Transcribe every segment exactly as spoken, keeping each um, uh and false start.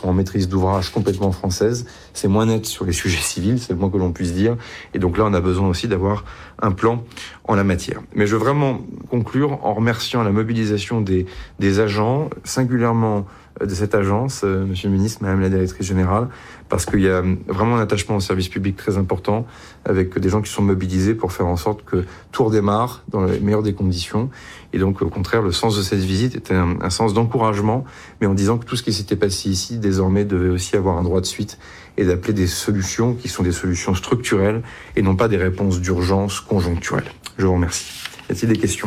sont en maîtrise d'ouvrage complètement française. C'est moins net sur les sujets civils, c'est le moins que l'on puisse dire. Et donc là, on a besoin aussi d'avoir un plan en la matière. Mais je veux vraiment conclure en remerciant la mobilisation des, des agents, singulièrement de cette agence, euh, Monsieur le ministre, Madame la directrice générale, parce qu'il y a vraiment un attachement au service public très important, avec des gens qui sont mobilisés pour faire en sorte que tout redémarre dans les meilleures des conditions. Et donc, au contraire, le sens de cette visite était un, un sens d'encouragement, mais en disant que tout ce qui s'était passé ici, désormais, devait aussi avoir un droit de suite et d'appeler des solutions qui sont des solutions structurelles et non pas des réponses d'urgence conjoncturelles. Je vous remercie. Y a-t-il des questions ?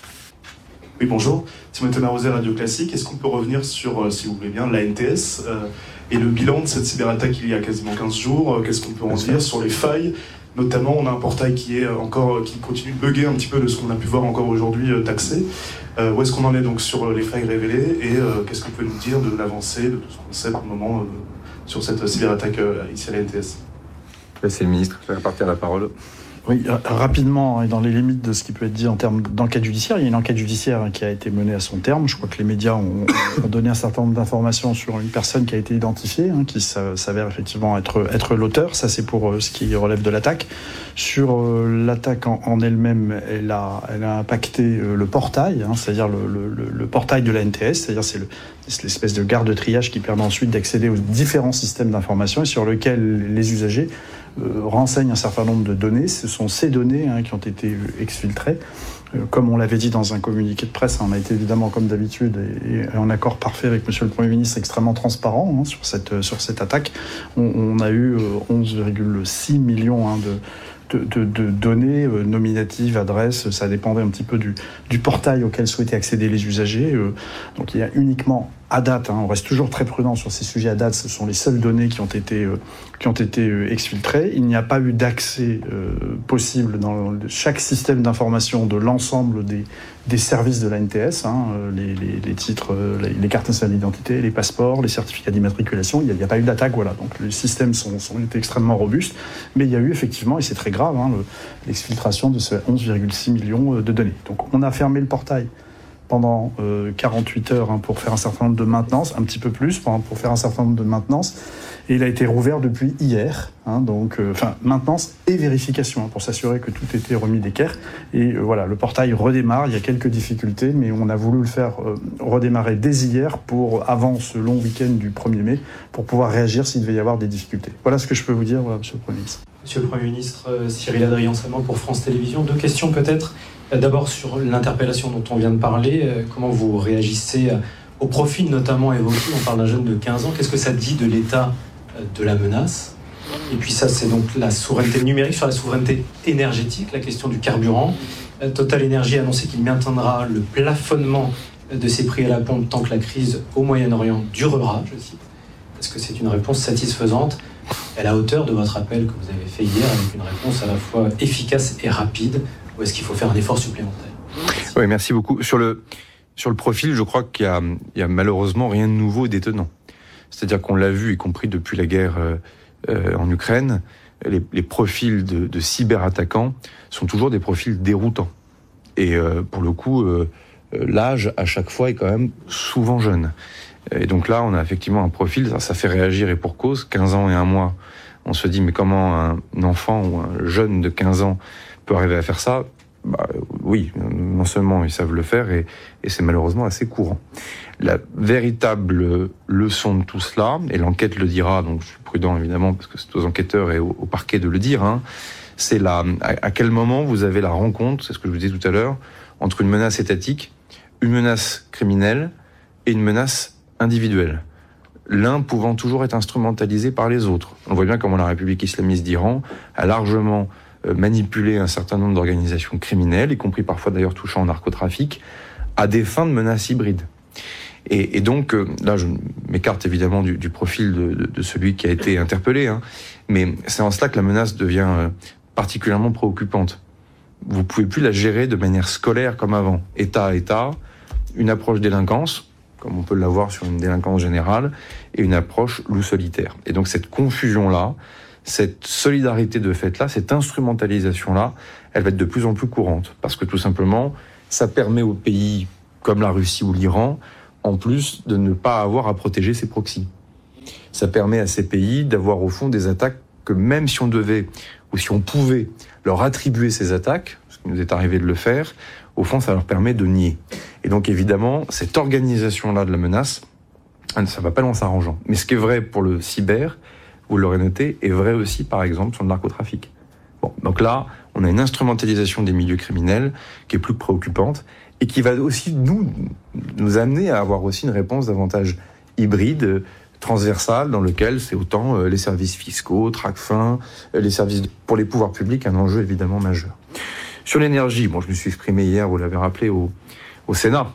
Oui, bonjour. Timothée Narosé, Radio Classique. Est-ce qu'on peut revenir sur, euh, si vous voulez bien, l'A N T S euh, et le bilan de cette cyberattaque il y a quasiment quinze jours euh, Qu'est-ce qu'on peut en dire sur les failles ? Notamment, on a un portail qui est encore, qui continue de bugger un petit peu de ce qu'on a pu voir encore aujourd'hui euh, taxé. Euh, où est-ce qu'on en est donc sur les failles révélées et euh, qu'est-ce qu'on peut nous dire de l'avancée, de tout ce qu'on sait pour le moment euh, sur cette cyberattaque euh, ici à l'A N T S ? C'est le ministre, je vais repartir la parole. Oui, rapidement, et dans les limites de ce qui peut être dit en termes d'enquête judiciaire, il y a une enquête judiciaire qui a été menée à son terme. Je crois que les médias ont, ont donné un certain nombre d'informations sur une personne qui a été identifiée, hein, qui s'avère effectivement être, être l'auteur. Ça, c'est pour ce qui relève de l'attaque. Sur euh, l'attaque en, en elle-même, elle a, elle a impacté euh, le portail, hein, c'est-à-dire le, le, le portail de l'A N T S, c'est-à-dire c'est, le, c'est l'espèce de garde de triage qui permet ensuite d'accéder aux différents systèmes d'information et sur lequel les usagers Euh, renseigne un certain nombre de données. Ce sont ces données hein, qui ont été exfiltrées. Euh, comme on l'avait dit dans un communiqué de presse, hein, on a été évidemment, comme d'habitude, et, et en accord parfait avec Monsieur le Premier ministre, extrêmement transparent hein, sur, cette, sur cette attaque. On, on a eu euh, onze virgule six millions hein, de De, de, de données euh, nominatives, adresses, ça dépendait un petit peu du, du portail auquel souhaitaient accéder les usagers. Euh, donc il y a uniquement à date, hein, on reste toujours très prudent sur ces sujets à date, ce sont les seules données qui ont été, euh, qui ont été euh, exfiltrées. Il n'y a pas eu d'accès euh, possible dans chaque système d'information de l'ensemble des, des services de l'A N T S, hein, les, les, les titres, les, les cartes nationales d'identité, les passeports, les certificats d'immatriculation. Il n'y a, a pas eu d'attaque, voilà. Donc les systèmes sont, sont été extrêmement robustes, mais il y a eu effectivement, et c'est très grave, hein, le, l'exfiltration de ces onze virgule six millions de données. Donc on a fermé le portail pendant euh, quarante-huit heures hein, pour faire un certain nombre de maintenances, un petit peu plus pour, pour faire un certain nombre de maintenances, et il a été rouvert depuis hier, hein, donc euh, enfin maintenance et vérification hein, pour s'assurer que tout était remis d'équerre. Et euh, voilà, le portail redémarre. Il y a quelques difficultés, mais on a voulu le faire euh, redémarrer dès hier pour avant ce long week-end du premier mai pour pouvoir réagir s'il devait y avoir des difficultés. Voilà ce que je peux vous dire, voilà, Monsieur le Premier ministre. Monsieur le Premier ministre, euh, Cyril Adrien-Salmon pour France Télévisions. Deux questions peut-être. Euh, d'abord sur l'interpellation dont on vient de parler. Euh, comment vous réagissez euh, au profil notamment évoqué? On parle d'un jeune de quinze ans. Qu'est-ce que ça dit de l'état euh, de la menace? Et puis ça, c'est donc la souveraineté numérique. Sur la souveraineté énergétique, la question du carburant. Euh, Total Energy a annoncé qu'il maintiendra le plafonnement de ses prix à la pompe tant que la crise au Moyen-Orient durera, je cite. Est-ce que c'est une réponse satisfaisante à la hauteur de votre appel que vous avez fait hier, avec une réponse à la fois efficace et rapide, ou est-ce qu'il faut faire un effort supplémentaire? Merci. Oui, merci beaucoup. Sur le, sur le profil, je crois qu'il y a, il y a malheureusement rien de nouveau et d'étonnant. C'est-à-dire qu'on l'a vu, y compris depuis la guerre euh, en Ukraine, les, les profils de, de cyberattaquants sont toujours des profils déroutants. Et euh, pour le coup, euh, l'âge, à chaque fois, est quand même souvent jeune. Et donc là, on a effectivement un profil, ça, ça fait réagir et pour cause. quinze ans et un mois, on se dit, mais comment un enfant ou un jeune de quinze ans peut arriver à faire ça? Bah, oui, non seulement ils savent le faire, et, et c'est malheureusement assez courant. La véritable leçon de tout cela, et l'enquête le dira, donc je suis prudent évidemment, parce que c'est aux enquêteurs et au, au parquet de le dire, hein, c'est la, à, à quel moment vous avez la rencontre, c'est ce que je vous disais tout à l'heure, entre une menace étatique, une menace criminelle et une menace individuelle. L'un pouvant toujours être instrumentalisé par les autres. On voit bien comment la République islamiste d'Iran a largement manipulé un certain nombre d'organisations criminelles, y compris parfois d'ailleurs touchant au narcotrafic, à des fins de menaces hybrides. Et, et donc, là, je m'écarte évidemment du, du profil de, de, de celui qui a été interpellé, hein, mais c'est en cela que la menace devient particulièrement préoccupante. Vous pouvez plus la gérer de manière scolaire comme avant, État à État, une approche délinquance, comme on peut l'avoir sur une délinquance générale, et une approche loup solitaire. Et donc cette confusion-là, cette solidarité de fait-là, cette instrumentalisation-là, elle va être de plus en plus courante. Parce que tout simplement, ça permet aux pays comme la Russie ou l'Iran, en plus, de ne pas avoir à protéger ses proxys. ça permet à ces pays d'avoir au fond des attaques que même si on devait, ou si on pouvait leur attribuer ces attaques, ce qui nous est arrivé de le faire, au fond, ça leur permet de nier. Et donc, évidemment, cette organisation-là de la menace, ça ne va pas loin s'arrangeant. Mais ce qui est vrai pour le cyber, vous l'aurez noté, est vrai aussi, par exemple, sur le narcotrafic. Bon, donc là, on a une instrumentalisation des milieux criminels qui est plus préoccupante et qui va aussi nous, nous amener à avoir aussi une réponse davantage hybride, transversale, dans lequel c'est autant les services fiscaux, Tracfin, les services pour les pouvoirs publics, un enjeu évidemment majeur. Sur l'énergie, bon, je me suis exprimé hier, vous l'avez rappelé, au, au Sénat.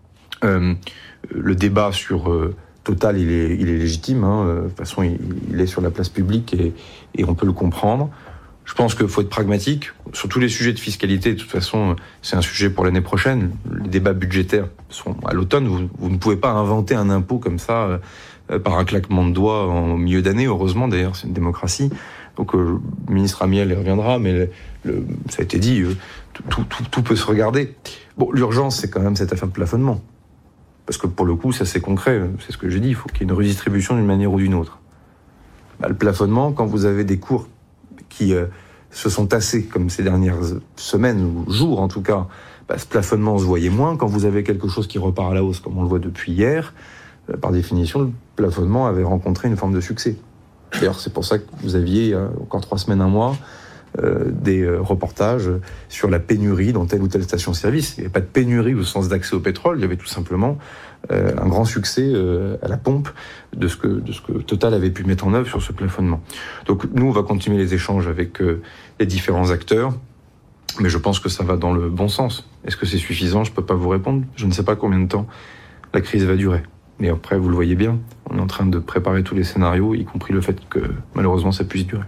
Euh, le débat sur euh, Total, il est, il est légitime. Hein, de toute façon, il, il est sur la place publique et, et on peut le comprendre. Je pense qu'il faut être pragmatique. Sur tous les sujets de fiscalité, de toute façon, c'est un sujet pour l'année prochaine. Les débats budgétaires sont à l'automne. Vous, vous ne pouvez pas inventer un impôt comme ça euh, par un claquement de doigts en milieu d'année. Heureusement, d'ailleurs, c'est une démocratie. Donc, euh, le ministre Amiel y reviendra, mais le, le, ça a été dit, euh, tout, tout, tout peut se regarder. Bon, l'urgence, c'est quand même cette affaire de plafonnement. Parce que pour le coup, ça c'est concret, c'est ce que j'ai dit, il faut qu'il y ait une redistribution d'une manière ou d'une autre. Bah, le plafonnement, quand vous avez des cours qui euh, se sont tassés, comme ces dernières semaines, ou jours en tout cas, bah, ce plafonnement se voyait moins. Quand vous avez quelque chose qui repart à la hausse, comme on le voit depuis hier, euh, par définition, le plafonnement avait rencontré une forme de succès. D'ailleurs, c'est pour ça que vous aviez, euh, encore trois semaines, un mois, Euh, des euh, reportages sur la pénurie dans telle ou telle station-service. Il n'y avait pas de pénurie au sens d'accès au pétrole, il y avait tout simplement euh, un grand succès euh, à la pompe de ce, que, de ce que Total avait pu mettre en œuvre sur ce plafonnement. Donc nous, on va continuer les échanges avec euh, les différents acteurs, mais je pense que ça va dans le bon sens. Est-ce que c'est suffisant? Je ne peux pas vous répondre. Je ne sais pas combien de temps la crise va durer. Mais après, vous le voyez bien, on est en train de préparer tous les scénarios, y compris le fait que malheureusement ça puisse durer.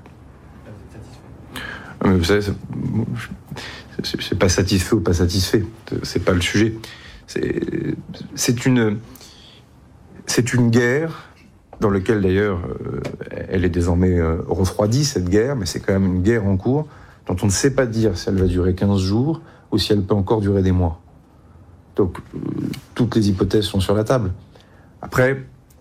Mais vous savez, c'est, c'est pas satisfait ou pas satisfait, c'est pas le sujet. C'est, c'est une, c'est une guerre dans laquelle d'ailleurs euh, elle est désormais euh, refroidie, cette guerre, mais c'est quand même une guerre en cours dont on ne sait pas dire si elle va durer quinze jours ou si elle peut encore durer des mois. Donc euh, toutes les hypothèses sont sur la table. Après,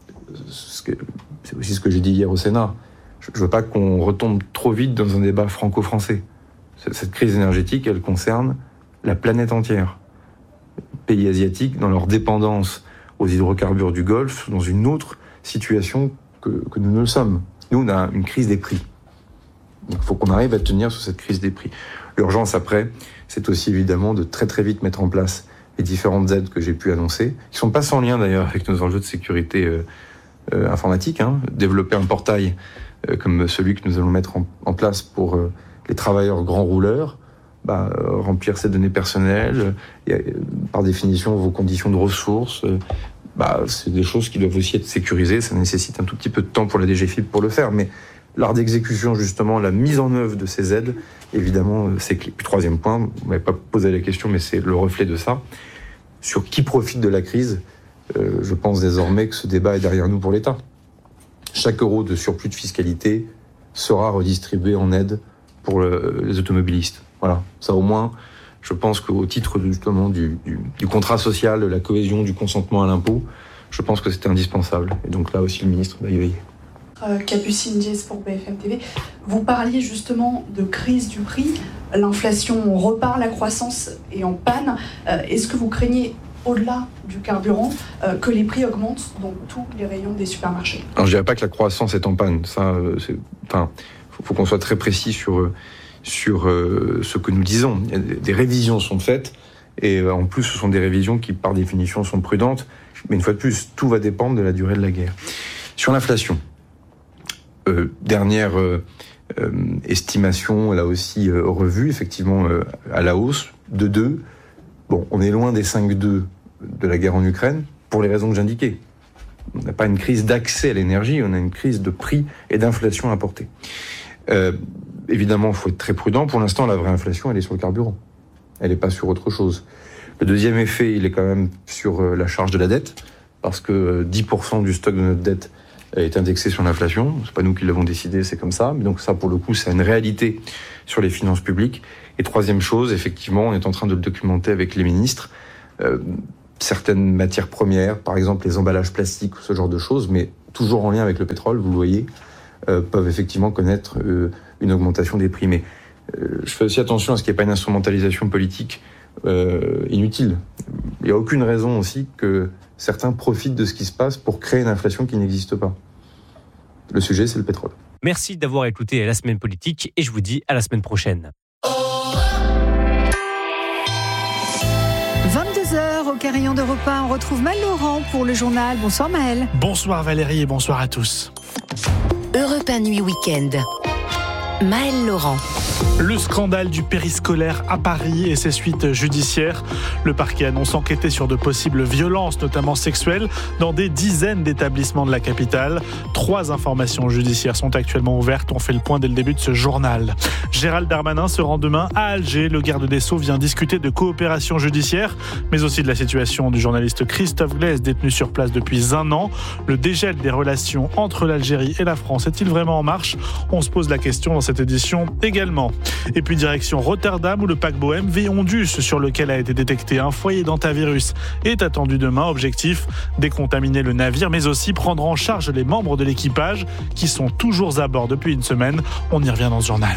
ce que, c'est aussi ce que j'ai dit hier au Sénat. Je ne veux pas qu'on retombe trop vite dans un débat franco-français. Cette crise énergétique, elle concerne la planète entière. Les pays asiatiques, dans leur dépendance aux hydrocarbures du Golfe, dans une autre situation que, que nous ne le sommes. Nous, on a une crise des prix. Donc il faut qu'on arrive à tenir sur cette crise des prix. L'urgence après, c'est aussi évidemment de très très vite mettre en place les différentes aides que j'ai pu annoncer, qui ne sont pas sans lien d'ailleurs avec nos enjeux de sécurité euh, euh, informatique. Hein. Développer un portail comme celui que nous allons mettre en, en place pour euh, les travailleurs grands rouleurs, bah, euh, remplir ces données personnelles, et, euh, par définition vos conditions de ressources, euh, bah, c'est des choses qui doivent aussi être sécurisées, ça nécessite un tout petit peu de temps pour la D G F I P pour le faire, mais l'art d'exécution justement, la mise en œuvre de ces aides, évidemment, euh, c'est clé. Puis troisième point, vous m'avez pas posé la question, mais c'est le reflet de ça, sur qui profite de la crise, euh, je pense désormais que ce débat est derrière nous pour l'État. Chaque euro de surplus de fiscalité sera redistribué en aide pour le, les automobilistes. Voilà, ça au moins, je pense qu'au titre justement du, du, du contrat social, de la cohésion, du consentement à l'impôt, je pense que c'était indispensable. Et donc là aussi, le ministre va y veiller. Euh, Capucine Diez pour B F M T V. Vous parliez justement de crise du prix. L'inflation repart, la croissance est en panne. Euh, est-ce que vous craignez, au-delà du carburant, euh, que les prix augmentent dans tous les rayons des supermarchés? Alors je dirais pas que la croissance est en panne. Ça, euh, c'est, enfin, faut, faut qu'on soit très précis sur euh, sur euh, ce que nous disons. Il y a des, des révisions sont faites et euh, en plus ce sont des révisions qui par définition sont prudentes. Mais une fois de plus, tout va dépendre de la durée de la guerre. Sur l'inflation, euh, dernière euh, euh, estimation là aussi euh, revue effectivement euh, à la hausse de deux. Bon, on est loin des cinq virgule deux de la guerre en Ukraine, pour les raisons que j'indiquais. On n'a pas une crise d'accès à l'énergie, on a une crise de prix et d'inflation importée. Euh, évidemment, il faut être très prudent. Pour l'instant, la vraie inflation, elle est sur le carburant. Elle n'est pas sur autre chose. Le deuxième effet, il est quand même sur la charge de la dette, parce que dix pour cent du stock de notre dette est indexé sur l'inflation. C'est pas nous qui l'avons décidé, c'est comme ça. Mais donc ça, pour le coup, c'est une réalité sur les finances publiques. Et troisième chose, effectivement, on est en train de le documenter avec les ministres. Euh, certaines matières premières, par exemple les emballages plastiques ou ce genre de choses, mais toujours en lien avec le pétrole, vous le voyez, euh, peuvent effectivement connaître euh, une augmentation des prix. Mais euh, je fais aussi attention à ce qu'il n'y ait pas une instrumentalisation politique euh, inutile. Il n'y a aucune raison aussi que certains profitent de ce qui se passe pour créer une inflation qui n'existe pas. Le sujet, c'est le pétrole. Merci d'avoir écouté La Semaine Politique et je vous dis à la semaine prochaine. vingt-deux heures au Carillon d'Europe un, on retrouve Maël Laurent pour le journal. Bonsoir Maël. Bonsoir Valérie et bonsoir à tous. Europe un Nuit Week-end. Maël Laurent. Le scandale du périscolaire à Paris et ses suites judiciaires. Le parquet annonce enquêter sur de possibles violences, notamment sexuelles, dans des dizaines d'établissements de la capitale. Trois informations judiciaires sont actuellement ouvertes. On fait le point dès le début de ce journal. Gérald Darmanin se rend demain à Alger. Le garde des Sceaux vient discuter de coopération judiciaire, mais aussi de la situation du journaliste Christophe Glaise, détenu sur place depuis un an. Le dégel des relations entre l'Algérie et la France est-il vraiment en marche ? On se pose la question dans cette édition également. Et puis direction Rotterdam où le paquebot M V Ondus, sur lequel a été détecté un foyer d'hantavirus, est attendu demain. Objectif, décontaminer le navire, mais aussi prendre en charge les membres de l'équipage qui sont toujours à bord depuis une semaine. On y revient dans ce journal.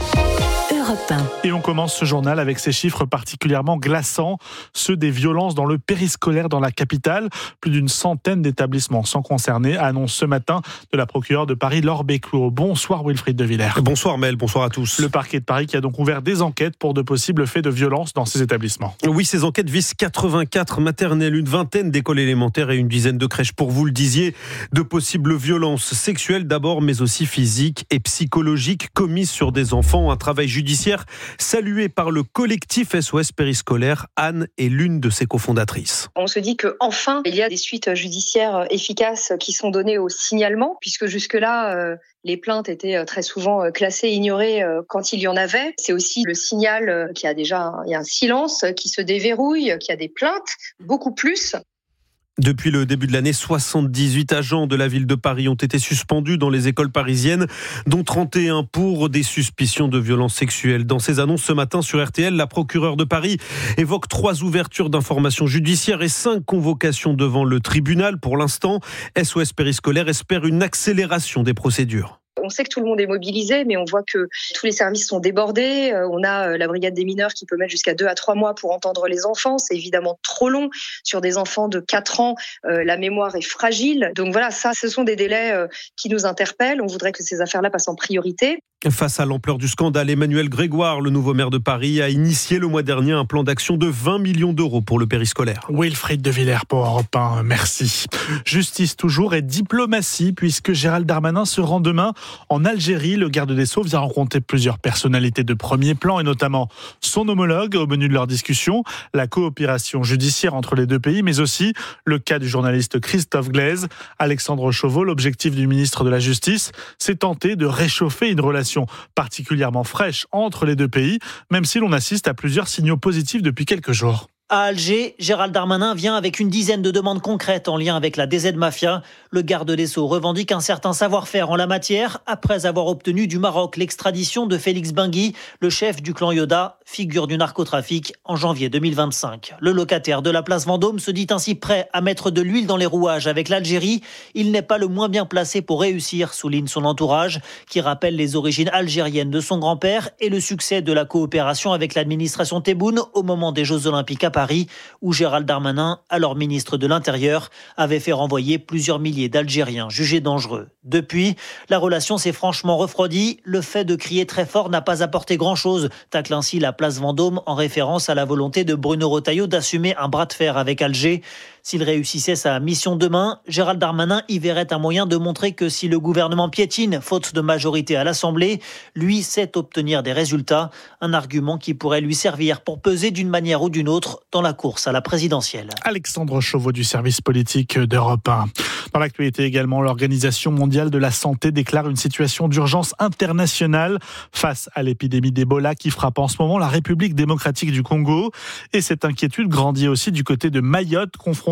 Et on commence ce journal avec ces chiffres particulièrement glaçants, ceux des violences dans le périscolaire dans la capitale. Plus d'une centaine d'établissements sont concernés, annonce ce matin de la procureure de Paris, Laure Béclot. Bonsoir Wilfried de Villers. Bonsoir Mel, bonsoir à tous. Le parquet de Paris qui a donc ouvert des enquêtes pour de possibles faits de violence dans ces établissements. Oui, ces enquêtes visent quatre-vingt-quatre maternelles, une vingtaine d'écoles élémentaires et une dizaine de crèches. Pour vous le disiez, de possibles violences sexuelles d'abord, mais aussi physiques et psychologiques commises sur des enfants. Un travail judiciaire salué par le collectif S O S Périscolaire. Anne est l'une de ses cofondatrices. On se dit qu'enfin, il y a des suites judiciaires efficaces qui sont données au signalement, puisque jusque-là, euh, les plaintes étaient très souvent classées, ignorées euh, quand il y en avait. C'est aussi le signal euh, qu'il y a déjà un, il y a un silence qui se déverrouille, qu'il y a des plaintes, beaucoup plus. Depuis le début de l'année, soixante-dix-huit agents de la ville de Paris ont été suspendus dans les écoles parisiennes, dont trente et un pour des suspicions de violences sexuelles. Dans ses annonces ce matin sur R T L, la procureure de Paris évoque trois ouvertures d'informations judiciaires et cinq convocations devant le tribunal. Pour l'instant, S O S Périscolaire espère une accélération des procédures. On sait que tout le monde est mobilisé, mais on voit que tous les services sont débordés. On a la brigade des mineurs qui peut mettre jusqu'à deux à trois mois pour entendre les enfants. C'est évidemment trop long. Sur des enfants de quatre ans, euh, la mémoire est fragile. Donc voilà, ça, ce sont des délais euh, qui nous interpellent. On voudrait que ces affaires-là passent en priorité. Face à l'ampleur du scandale, Emmanuel Grégoire, le nouveau maire de Paris, a initié le mois dernier un plan d'action de vingt millions d'euros pour le périscolaire. Wilfried de Villers pour Europe un, merci. Justice toujours et diplomatie, puisque Gérald Darmanin se rend demain en Algérie. Le garde des Sceaux vient rencontrer plusieurs personnalités de premier plan et notamment son homologue. Au menu de leur discussion, la coopération judiciaire entre les deux pays, mais aussi le cas du journaliste Christophe Glaise. Alexandre Chauveau, l'objectif du ministre de la Justice, c'est tenter de réchauffer une relation particulièrement fraîche entre les deux pays, même si l'on assiste à plusieurs signaux positifs depuis quelques jours. À Alger, Gérald Darmanin vient avec une dizaine de demandes concrètes en lien avec la D Z Mafia. Le garde des Sceaux revendique un certain savoir-faire en la matière après avoir obtenu du Maroc l'extradition de Félix Bengui, le chef du clan Yoda, figure du narcotrafic, en janvier deux mille vingt-cinq. Le locataire de la place Vendôme se dit ainsi prêt à mettre de l'huile dans les rouages avec l'Algérie. Il n'est pas le moins bien placé pour réussir, souligne son entourage, qui rappelle les origines algériennes de son grand-père et le succès de la coopération avec l'administration Tebboune au moment des Jeux Olympiques à Paris. Paris, où Gérald Darmanin, alors ministre de l'Intérieur, avait fait renvoyer plusieurs milliers d'Algériens jugés dangereux. Depuis, la relation s'est franchement refroidie. Le fait de crier très fort n'a pas apporté grand-chose, tacle ainsi la place Vendôme en référence à la volonté de Bruno Retailleau d'assumer un bras de fer avec Alger. S'il réussissait sa mission demain, Gérald Darmanin y verrait un moyen de montrer que si le gouvernement piétine, faute de majorité à l'Assemblée, lui sait obtenir des résultats, un argument qui pourrait lui servir pour peser d'une manière ou d'une autre dans la course à la présidentielle. Alexandre Chauveau du service politique d'Europe un. Dans l'actualité également, l'Organisation mondiale de la santé déclare une situation d'urgence internationale face à l'épidémie d'Ebola qui frappe en ce moment la République démocratique du Congo. Et cette inquiétude grandit aussi du côté de Mayotte, confrontée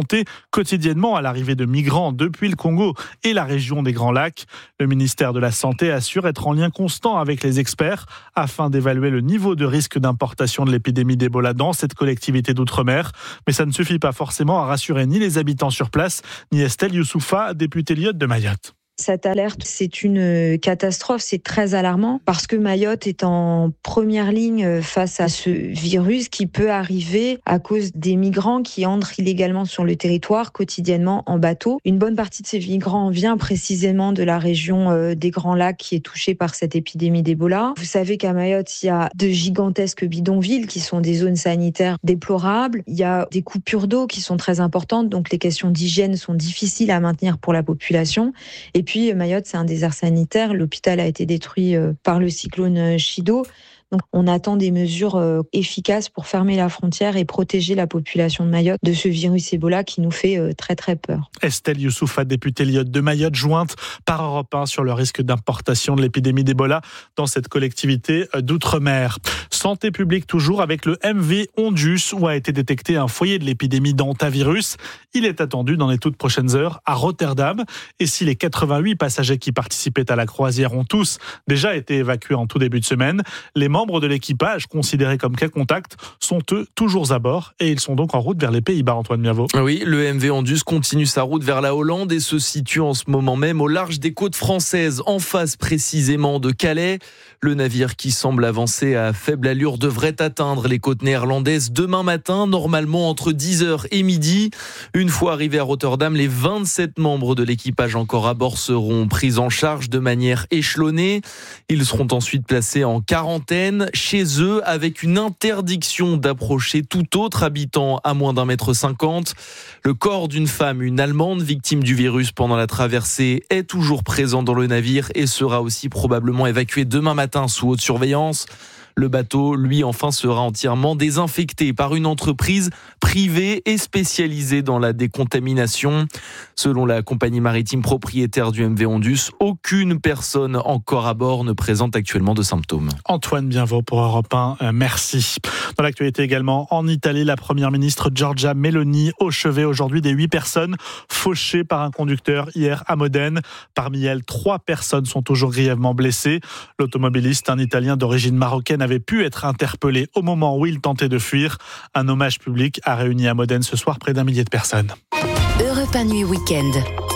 confrontés quotidiennement à l'arrivée de migrants depuis le Congo et la région des Grands Lacs. Le ministère de la Santé assure être en lien constant avec les experts afin d'évaluer le niveau de risque d'importation de l'épidémie d'Ebola dans cette collectivité d'outre-mer. Mais ça ne suffit pas forcément à rassurer ni les habitants sur place, ni Estelle Youssoufa, députée L I O T de Mayotte. Cette alerte, c'est une catastrophe, c'est très alarmant parce que Mayotte est en première ligne face à ce virus qui peut arriver à cause des migrants qui entrent illégalement sur le territoire quotidiennement en bateau. Une bonne partie de ces migrants vient précisément de la région des Grands Lacs qui est touchée par cette épidémie d'Ebola. Vous savez qu'à Mayotte, il y a de gigantesques bidonvilles qui sont des zones sanitaires déplorables. Il y a des coupures d'eau qui sont très importantes, donc les questions d'hygiène sont difficiles à maintenir pour la population. Et puis Mayotte, c'est un désert sanitaire. L'hôpital a été détruit par le cyclone Chido. Donc, on attend des mesures efficaces pour fermer la frontière et protéger la population de Mayotte de ce virus Ebola qui nous fait très très peur. Estelle Youssoufa, députée L I O T de Mayotte, jointe par Europe un sur le risque d'importation de l'épidémie d'Ebola dans cette collectivité d'outre-mer. Santé publique toujours avec le M V Ondus où a été détecté un foyer de l'épidémie d'hantavirus. Il est attendu dans les toutes prochaines heures à Rotterdam. Et si les quatre-vingt-huit passagers qui participaient à la croisière ont tous déjà été évacués en tout début de semaine, les membres de l'équipage, considérés comme cas contact, sont eux toujours à bord et ils sont donc en route vers les Pays-Bas, Antoine Miavo. Oui, le M V Ondus continue sa route vers la Hollande et se situe en ce moment même au large des côtes françaises, en face précisément de Calais. Le navire qui semble avancer à faible allure devrait atteindre les côtes néerlandaises demain matin, normalement entre dix heures et midi. Une fois arrivé à Rotterdam, les vingt-sept membres de l'équipage encore à bord seront pris en charge de manière échelonnée. Ils seront ensuite placés en quarantaine chez eux avec une interdiction d'approcher tout autre habitant à moins d'un mètre cinquante. Le corps d'une femme, une Allemande victime du virus pendant la traversée, est toujours présent dans le navire et sera aussi probablement évacué demain matin sous haute surveillance. Le bateau, lui, enfin, sera entièrement désinfecté par une entreprise privée et spécialisée dans la décontamination. Selon la compagnie maritime propriétaire du M V Ondus, aucune personne encore à bord ne présente actuellement de symptômes. Antoine Bienvaux pour Europe un, euh, merci. Dans l'actualité également, en Italie, la première ministre Giorgia Meloni au chevet aujourd'hui des huit personnes fauchées par un conducteur hier à Modène. Parmi elles, trois personnes sont toujours grièvement blessées. L'automobiliste, un Italien d'origine marocaine, avait pu être interpellé au moment où il tentait de fuir. Un hommage public a réuni à Modène ce soir près d'un millier de personnes. Europe un Nuit Week-end.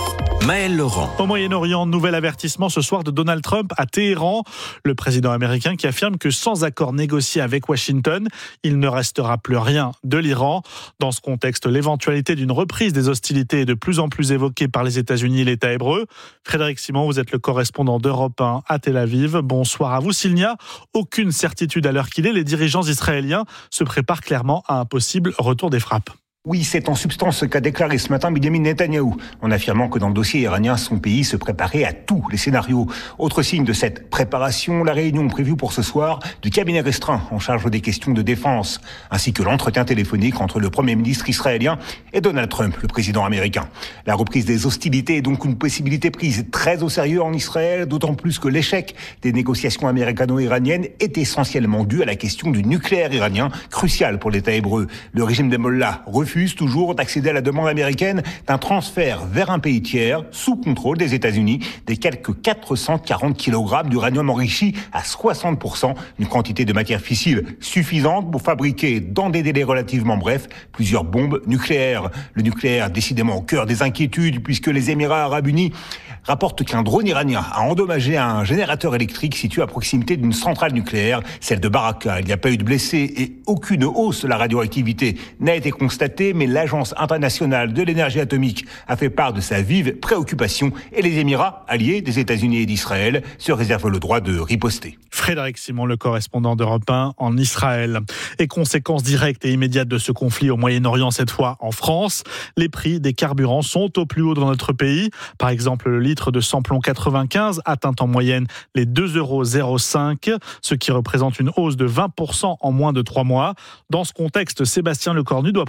Maël Laurent. Au Moyen-Orient, nouvel avertissement ce soir de Donald Trump à Téhéran. Le président américain qui affirme que sans accord négocié avec Washington, il ne restera plus rien de l'Iran. Dans ce contexte, l'éventualité d'une reprise des hostilités est de plus en plus évoquée par les États-Unis et l'État hébreu. Frédéric Simon, vous êtes le correspondant d'Europe un à Tel Aviv. Bonsoir à vous. S'il n'y a aucune certitude à l'heure qu'il est, les dirigeants israéliens se préparent clairement à un possible retour des frappes. Oui, c'est en substance ce qu'a déclaré ce matin Benjamin Netanyahou, en affirmant que dans le dossier iranien, son pays se préparait à tous les scénarios. Autre signe de cette préparation, la réunion prévue pour ce soir du cabinet restreint en charge des questions de défense, ainsi que l'entretien téléphonique entre le Premier ministre israélien et Donald Trump, le président américain. La reprise des hostilités est donc une possibilité prise très au sérieux en Israël, d'autant plus que l'échec des négociations américano-iraniennes est essentiellement dû à la question du nucléaire iranien, crucial pour l'État hébreu. Le régime des Mollahs refuse toujours d'accéder à la demande américaine d'un transfert vers un pays tiers, sous contrôle des États-Unis, des quelques quatre cent quarante kilogrammes d'uranium enrichi à soixante pour cent, une quantité de matière fissile suffisante pour fabriquer, dans des délais relativement brefs, plusieurs bombes nucléaires. Le nucléaire, décidément au cœur des inquiétudes, puisque les Émirats arabes unis rapportent qu'un drone iranien a endommagé un générateur électrique situé à proximité d'une centrale nucléaire, celle de Baraka. Il n'y a pas eu de blessés et aucune hausse de la radioactivité n'a été constatée, mais l'Agence internationale de l'énergie atomique a fait part de sa vive préoccupation et les Émirats, alliés des États-Unis et d'Israël, se réservent le droit de riposter. Frédéric Simon, le correspondant d'Europe un en Israël. Et conséquences directes et immédiates de ce conflit au Moyen-Orient, cette fois en France, les prix des carburants sont au plus haut dans notre pays. Par exemple, le litre de samplon quatre-vingt-quinze atteint en moyenne les deux euros zéro cinq, ce qui représente une hausse de vingt pour cent en moins de trois mois. Dans ce contexte, Sébastien Lecornu doit présenter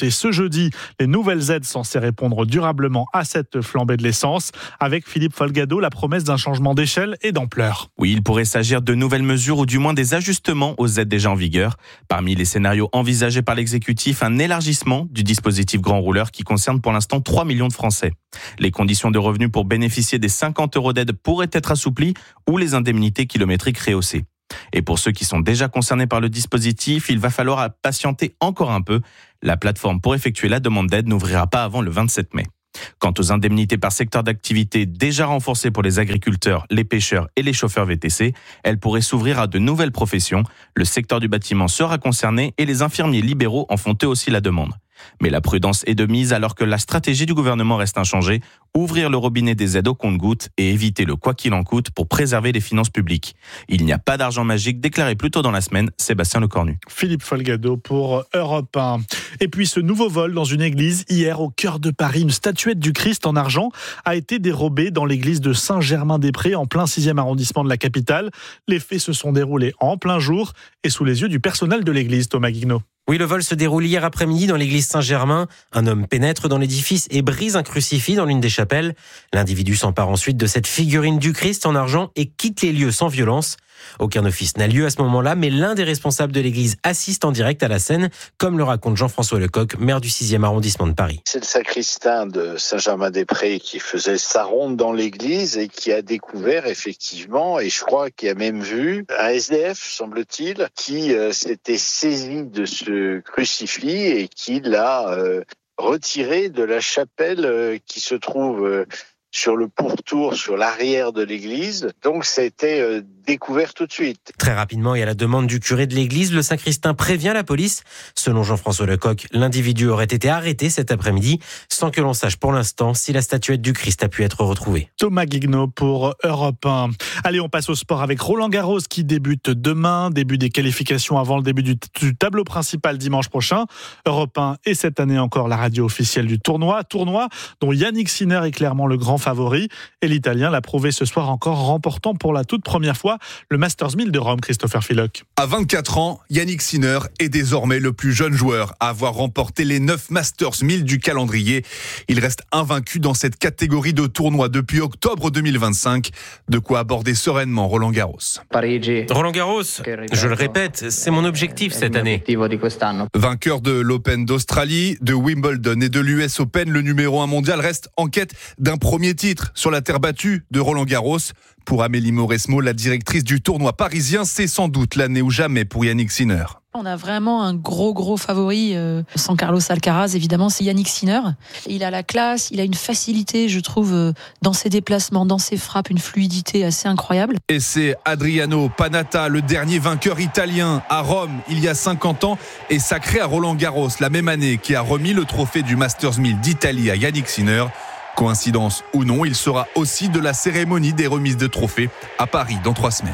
dévoilé ce jeudi les nouvelles aides censées répondre durablement à cette flambée de l'essence. Avec Philippe Folgado, la promesse d'un changement d'échelle et d'ampleur. Oui, il pourrait s'agir de nouvelles mesures ou du moins des ajustements aux aides déjà en vigueur. Parmi les scénarios envisagés par l'exécutif, un élargissement du dispositif grand rouleur qui concerne pour l'instant trois millions de Français. Les conditions de revenus pour bénéficier des cinquante euros d'aide pourraient être assouplies ou les indemnités kilométriques rehaussées. Et pour ceux qui sont déjà concernés par le dispositif, il va falloir patienter encore un peu. La plateforme pour effectuer la demande d'aide n'ouvrira pas avant le vingt-sept mai. Quant aux indemnités par secteur d'activité déjà renforcées pour les agriculteurs, les pêcheurs et les chauffeurs V T C, elles pourraient s'ouvrir à de nouvelles professions. Le secteur du bâtiment sera concerné et les infirmiers libéraux en font eux aussi la demande. Mais la prudence est de mise alors que la stratégie du gouvernement reste inchangée, ouvrir le robinet des aides au compte-gouttes et éviter le quoi qu'il en coûte pour préserver les finances publiques. Il n'y a pas d'argent magique, déclaré plus tôt dans la semaine Sébastien Lecornu. Philippe Folgado pour Europe un. Et puis ce nouveau vol dans une église hier au cœur de Paris. Une statuette du Christ en argent a été dérobée dans l'église de Saint-Germain-des-Prés en plein sixième arrondissement de la capitale. Les faits se sont déroulés en plein jour et sous les yeux du personnel de l'église, Thomas Guignot. Oui, le vol se déroule hier après-midi dans l'église Saint-Germain. Un homme pénètre dans l'édifice et brise un crucifix dans l'une des chapelles. L'individu s'empare ensuite de cette figurine du Christ en argent et quitte les lieux sans violence. Aucun office n'a lieu à ce moment-là, mais l'un des responsables de l'église assiste en direct à la scène, comme le raconte Jean-François Lecoq, maire du sixième arrondissement de Paris. C'est le sacristain de Saint-Germain-des-Prés qui faisait sa ronde dans l'église et qui a découvert effectivement, et je crois qu'il a même vu, un S D F, semble-t-il, qui euh, s'était saisi de ce crucifix et qui l'a euh, retiré de la chapelle euh, qui se trouve euh, sur le pourtour, sur l'arrière de l'église. Donc ça a été euh, découvert tout de suite. Très rapidement et à la demande du curé de l'église, le sacristain prévient la police. Selon Jean-François Lecoq, l'individu aurait été arrêté cet après-midi sans que l'on sache pour l'instant si la statuette du Christ a pu être retrouvée. Thomas Guignot pour Europe un. Allez, on passe au sport avec Roland Garros qui débute demain. Début des qualifications avant le début du, t- du tableau principal dimanche prochain. Europe un et cette année encore la radio officielle du tournoi. Tournoi dont Yannick Sinner est clairement le grand favori. Et l'Italien l'a prouvé ce soir encore, remportant pour la toute première fois le Masters mille de Rome, Christopher Filoc. À vingt-quatre ans, Yannick Sinner est désormais le plus jeune joueur à avoir remporté les neuf Masters mille du calendrier. Il reste invaincu dans cette catégorie de tournoi depuis octobre deux mille vingt-cinq. De quoi aborder sereinement Roland Garros. Roland Garros, je le répète, c'est mon objectif cette année. Vainqueur de l'Open d'Australie, de Wimbledon et de l'U S Open, le numéro un mondial reste en quête d'un premier titre sur la terre battue de Roland Garros. Pour Amélie Mauresmo, la directrice du tournoi parisien, c'est sans doute l'année ou jamais pour Yannick Sinner. On a vraiment un gros gros favori, euh, sans Carlos Alcaraz évidemment, c'est Yannick Sinner. Il a la classe, il a une facilité, je trouve, euh, dans ses déplacements, dans ses frappes, une fluidité assez incroyable. Et c'est Adriano Panatta, le dernier vainqueur italien à Rome il y a cinquante ans et sacré à Roland Garros la même année, qui a remis le trophée du Masters mille d'Italie à Yannick Sinner. Coïncidence ou non, il sera aussi de la cérémonie des remises de trophées à Paris dans trois semaines.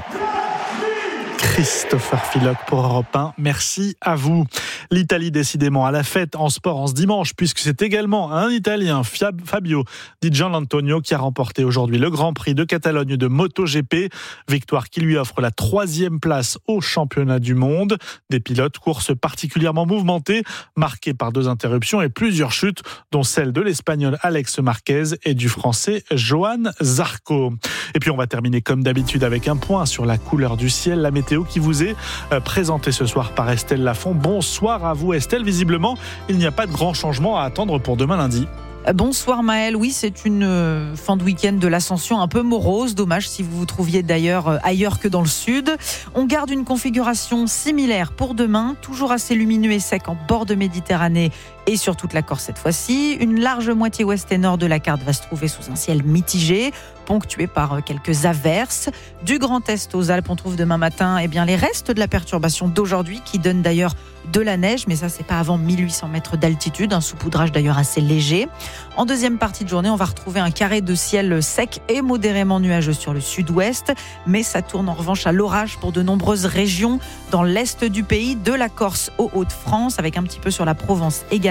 Christopher Filoc pour Europe un, merci à vous. L'Italie décidément à la fête en sport en ce dimanche, puisque c'est également un Italien, Fabio Di Gianantonio, qui a remporté aujourd'hui le Grand Prix de Catalogne de MotoGP, victoire qui lui offre la troisième place au championnat du monde. Des pilotes, course particulièrement mouvementée, marquée par deux interruptions et plusieurs chutes, dont celle de l'Espagnol Alex Marquez et du Français Johan Zarco. Et puis on va terminer comme d'habitude avec un point sur la couleur du ciel, la météo qui vous est présentée ce soir par Estelle Lafont. Bonsoir à vous Estelle, visiblement il n'y a pas de grand changement à attendre pour demain lundi. Bonsoir Maëlle, oui c'est une fin de week-end de l'Ascension un peu morose, dommage si vous vous trouviez d'ailleurs ailleurs que dans le sud. On garde une configuration similaire pour demain, toujours assez lumineux et sec en bord de Méditerranée et sur toute la Corse cette fois-ci. Une large moitié ouest et nord de la carte va se trouver sous un ciel mitigé, ponctué par quelques averses. Du Grand Est aux Alpes, on trouve demain matin eh bien, les restes de la perturbation d'aujourd'hui qui donnent d'ailleurs de la neige, mais ça c'est pas avant mille huit cents mètres d'altitude, un saupoudrage d'ailleurs assez léger. En deuxième partie de journée, on va retrouver un carré de ciel sec et modérément nuageux sur le sud-ouest, mais ça tourne en revanche à l'orage pour de nombreuses régions dans l'est du pays, de la Corse aux Hauts-de-France, avec un petit peu sur la Provence également.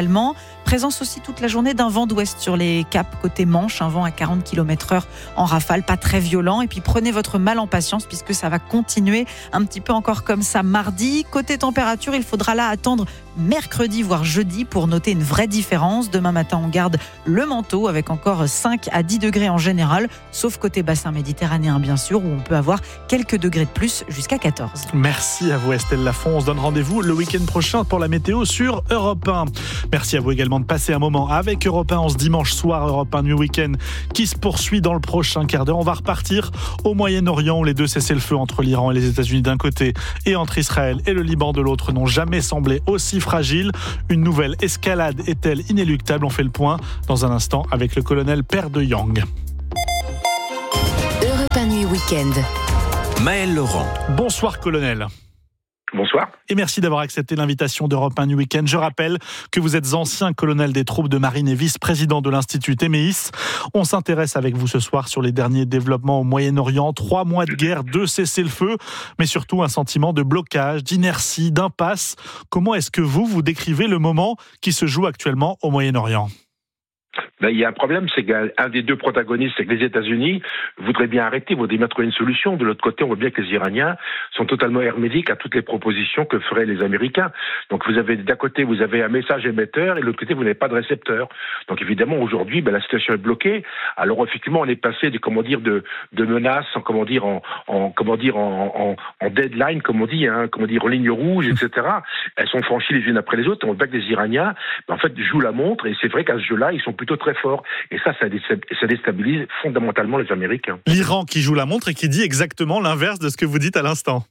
également. Présence aussi toute la journée d'un vent d'ouest sur les caps côté Manche, un vent à quarante kilomètres heure en rafale, pas très violent. Et puis prenez votre mal en patience puisque ça va continuer un petit peu encore comme ça mardi. Côté température, il faudra là attendre mercredi voire jeudi pour noter une vraie différence. Demain matin, on garde le manteau avec encore cinq à dix degrés en général, sauf côté bassin méditerranéen bien sûr, où on peut avoir quelques degrés de plus jusqu'à quatorze. Merci à vous Estelle Lafont. On se donne rendez-vous le week-end prochain pour la météo sur Europe un. Merci à vous également de passer un moment avec Europe un en ce dimanche soir. Europe un Nuit Week-end qui se poursuit dans le prochain quart d'heure. On va repartir au Moyen-Orient où les deux cessez-le-feu entre l'Iran et les États-Unis d'un côté et entre Israël et le Liban de l'autre n'ont jamais semblé aussi fragiles. Une nouvelle escalade est-elle inéluctable? On fait le point dans un instant avec le colonel Père de Yang. Europe un Nuit Week-end. Maël Laurent. Bonsoir colonel. Bonsoir. Et merci d'avoir accepté l'invitation d'Europe un Nuit Week-end. Je rappelle que vous êtes ancien colonel des troupes de marine et vice-président de l'Institut Téméis. On s'intéresse avec vous ce soir sur les derniers développements au Moyen-Orient. Trois mois de guerre, deux cessez-le-feu, mais surtout un sentiment de blocage, d'inertie, d'impasse. Comment est-ce que vous, vous décrivez le moment qui se joue actuellement au Moyen-Orient ? Ben, il y a un problème, c'est qu'un des deux protagonistes, c'est que les États-Unis voudraient bien arrêter, voudraient bien trouver une solution. De l'autre côté, on voit bien que les Iraniens sont totalement hermétiques à toutes les propositions que feraient les Américains. Donc vous avez d'un côté, vous avez un message émetteur et de l'autre côté, vous n'avez pas de récepteur. Donc évidemment, aujourd'hui, ben, la situation est bloquée. Alors effectivement, on est passé de comment dire de, de menaces, en comment dire en, en comment dire en, en, en deadline, comme on dit, hein, comment dire en ligne rouge, et cetera. Elles sont franchies les unes après les autres. On voit que les Iraniens, ben, en fait, jouent la montre et c'est vrai qu'à ce jeu-là, ils sont plutôt très fort. Et ça, ça déstabilise fondamentalement les Américains. L'Iran qui joue la montre et qui dit exactement l'inverse de ce que vous dites à l'instant.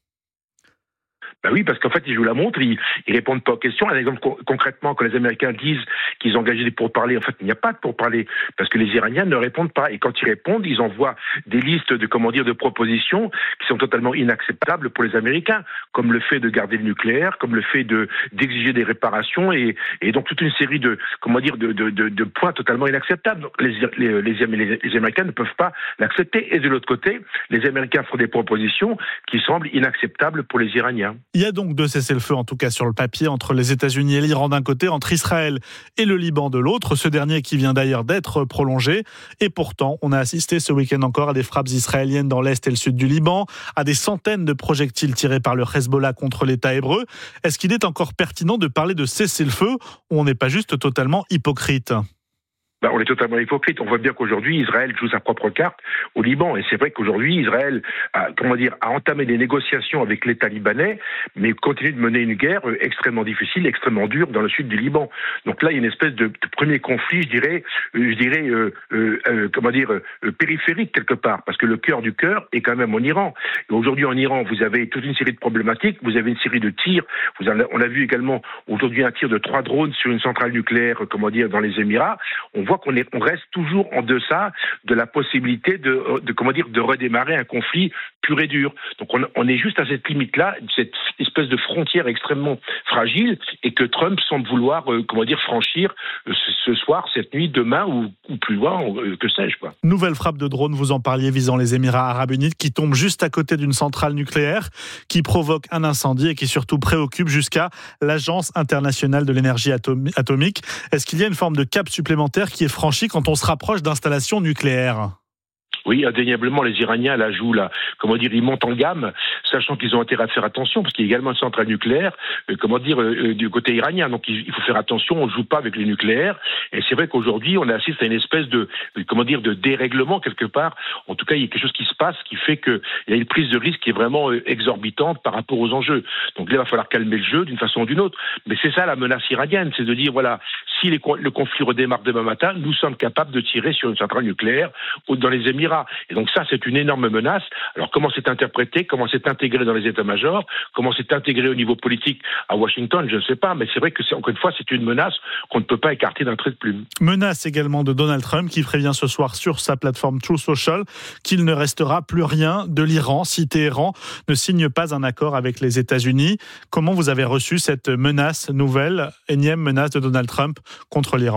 Ben oui, parce qu'en fait, ils jouent la montre, ils, ils répondent pas aux questions. Un exemple co- concrètement, quand les Américains disent qu'ils ont engagé des pourparlers, en fait, il n'y a pas de pourparlers, parce que les Iraniens ne répondent pas. Et quand ils répondent, ils envoient des listes de, comment dire, de propositions qui sont totalement inacceptables pour les Américains, comme le fait de garder le nucléaire, comme le fait de, d'exiger des réparations, et, et donc toute une série de, comment dire, de, de, de, de points totalement inacceptables. Donc les, les, les, les, les Américains ne peuvent pas l'accepter. Et de l'autre côté, les Américains font des propositions qui semblent inacceptables pour les Iraniens. Il y a donc deux cessez-le-feu, en tout cas sur le papier, entre les États-Unis et l'Iran d'un côté, entre Israël et le Liban de l'autre, ce dernier qui vient d'ailleurs d'être prolongé. Et pourtant, on a assisté ce week-end encore à des frappes israéliennes dans l'est et le sud du Liban, à des centaines de projectiles tirés par le Hezbollah contre l'État hébreu. Est-ce qu'il est encore pertinent de parler de cessez-le-feu ou on n'est pas juste totalement hypocrite ? Ben, on est totalement hypocrite. On voit bien qu'aujourd'hui, Israël joue sa propre carte au Liban. Et c'est vrai qu'aujourd'hui, Israël a, comment dire, a entamé des négociations avec l'État libanais, mais continue de mener une guerre extrêmement difficile, extrêmement dure dans le sud du Liban. Donc là, il y a une espèce de, de premier conflit, je dirais, euh, je dirais, euh, euh, euh, comment dire, euh, périphérique quelque part, parce que le cœur du cœur est quand même en Iran. Et aujourd'hui, en Iran, vous avez toute une série de problématiques, vous avez une série de tirs. Vous en, on a vu également aujourd'hui un tir de trois drones sur une centrale nucléaire, comment dire, dans les Émirats. On voit qu'on est, on reste toujours en deçà de la possibilité de, de comment dire, de redémarrer un conflit pur et dur. Donc on, on est juste à cette limite-là, cette espèce de frontière extrêmement fragile, et que Trump semble vouloir, euh, comment dire, franchir euh, ce soir, cette nuit, demain ou, ou plus loin, euh, que sais-je, quoi. Nouvelle frappe de drone, vous en parliez, visant les Émirats Arabes Unis, qui tombe juste à côté d'une centrale nucléaire, qui provoque un incendie et qui surtout préoccupe jusqu'à l'Agence internationale de l'énergie atomique. Est-ce qu'il y a une forme de cap supplémentaire qui est franchi quand on se rapproche d'installations nucléaires ? Oui, indéniablement, les Iraniens la jouent, là, comment dire, ils montent en gamme, sachant qu'ils ont intérêt à faire attention, parce qu'il y a également une centrale nucléaire, euh, comment dire, euh, du côté iranien. Donc il, il faut faire attention, on ne joue pas avec les nucléaires. Et c'est vrai qu'aujourd'hui, on assiste à une espèce de, de, comment dire, de dérèglement quelque part. En tout cas, il y a quelque chose qui se passe qui fait qu'il y a une prise de risque qui est vraiment euh, exorbitante par rapport aux enjeux. Donc là, il va falloir calmer le jeu d'une façon ou d'une autre. Mais c'est ça la menace iranienne, c'est de dire, voilà, si les, le conflit redémarre demain matin, nous sommes capables de tirer sur une centrale nucléaire ou dans les Émirats. Et donc ça, c'est une énorme menace. Alors comment c'est interprété, comment c'est intégré dans les états-majors, comment c'est intégré au niveau politique à Washington, je ne sais pas, mais c'est vrai que, c'est, encore une fois, c'est une menace qu'on ne peut pas écarter d'un trait de plume. Menace également de Donald Trump, qui prévient ce soir sur sa plateforme Truth Social qu'il ne restera plus rien de l'Iran si Téhéran ne signe pas un accord avec les États-Unis. Comment vous avez reçu cette menace nouvelle, énième menace de Donald Trump contre l'Iran ?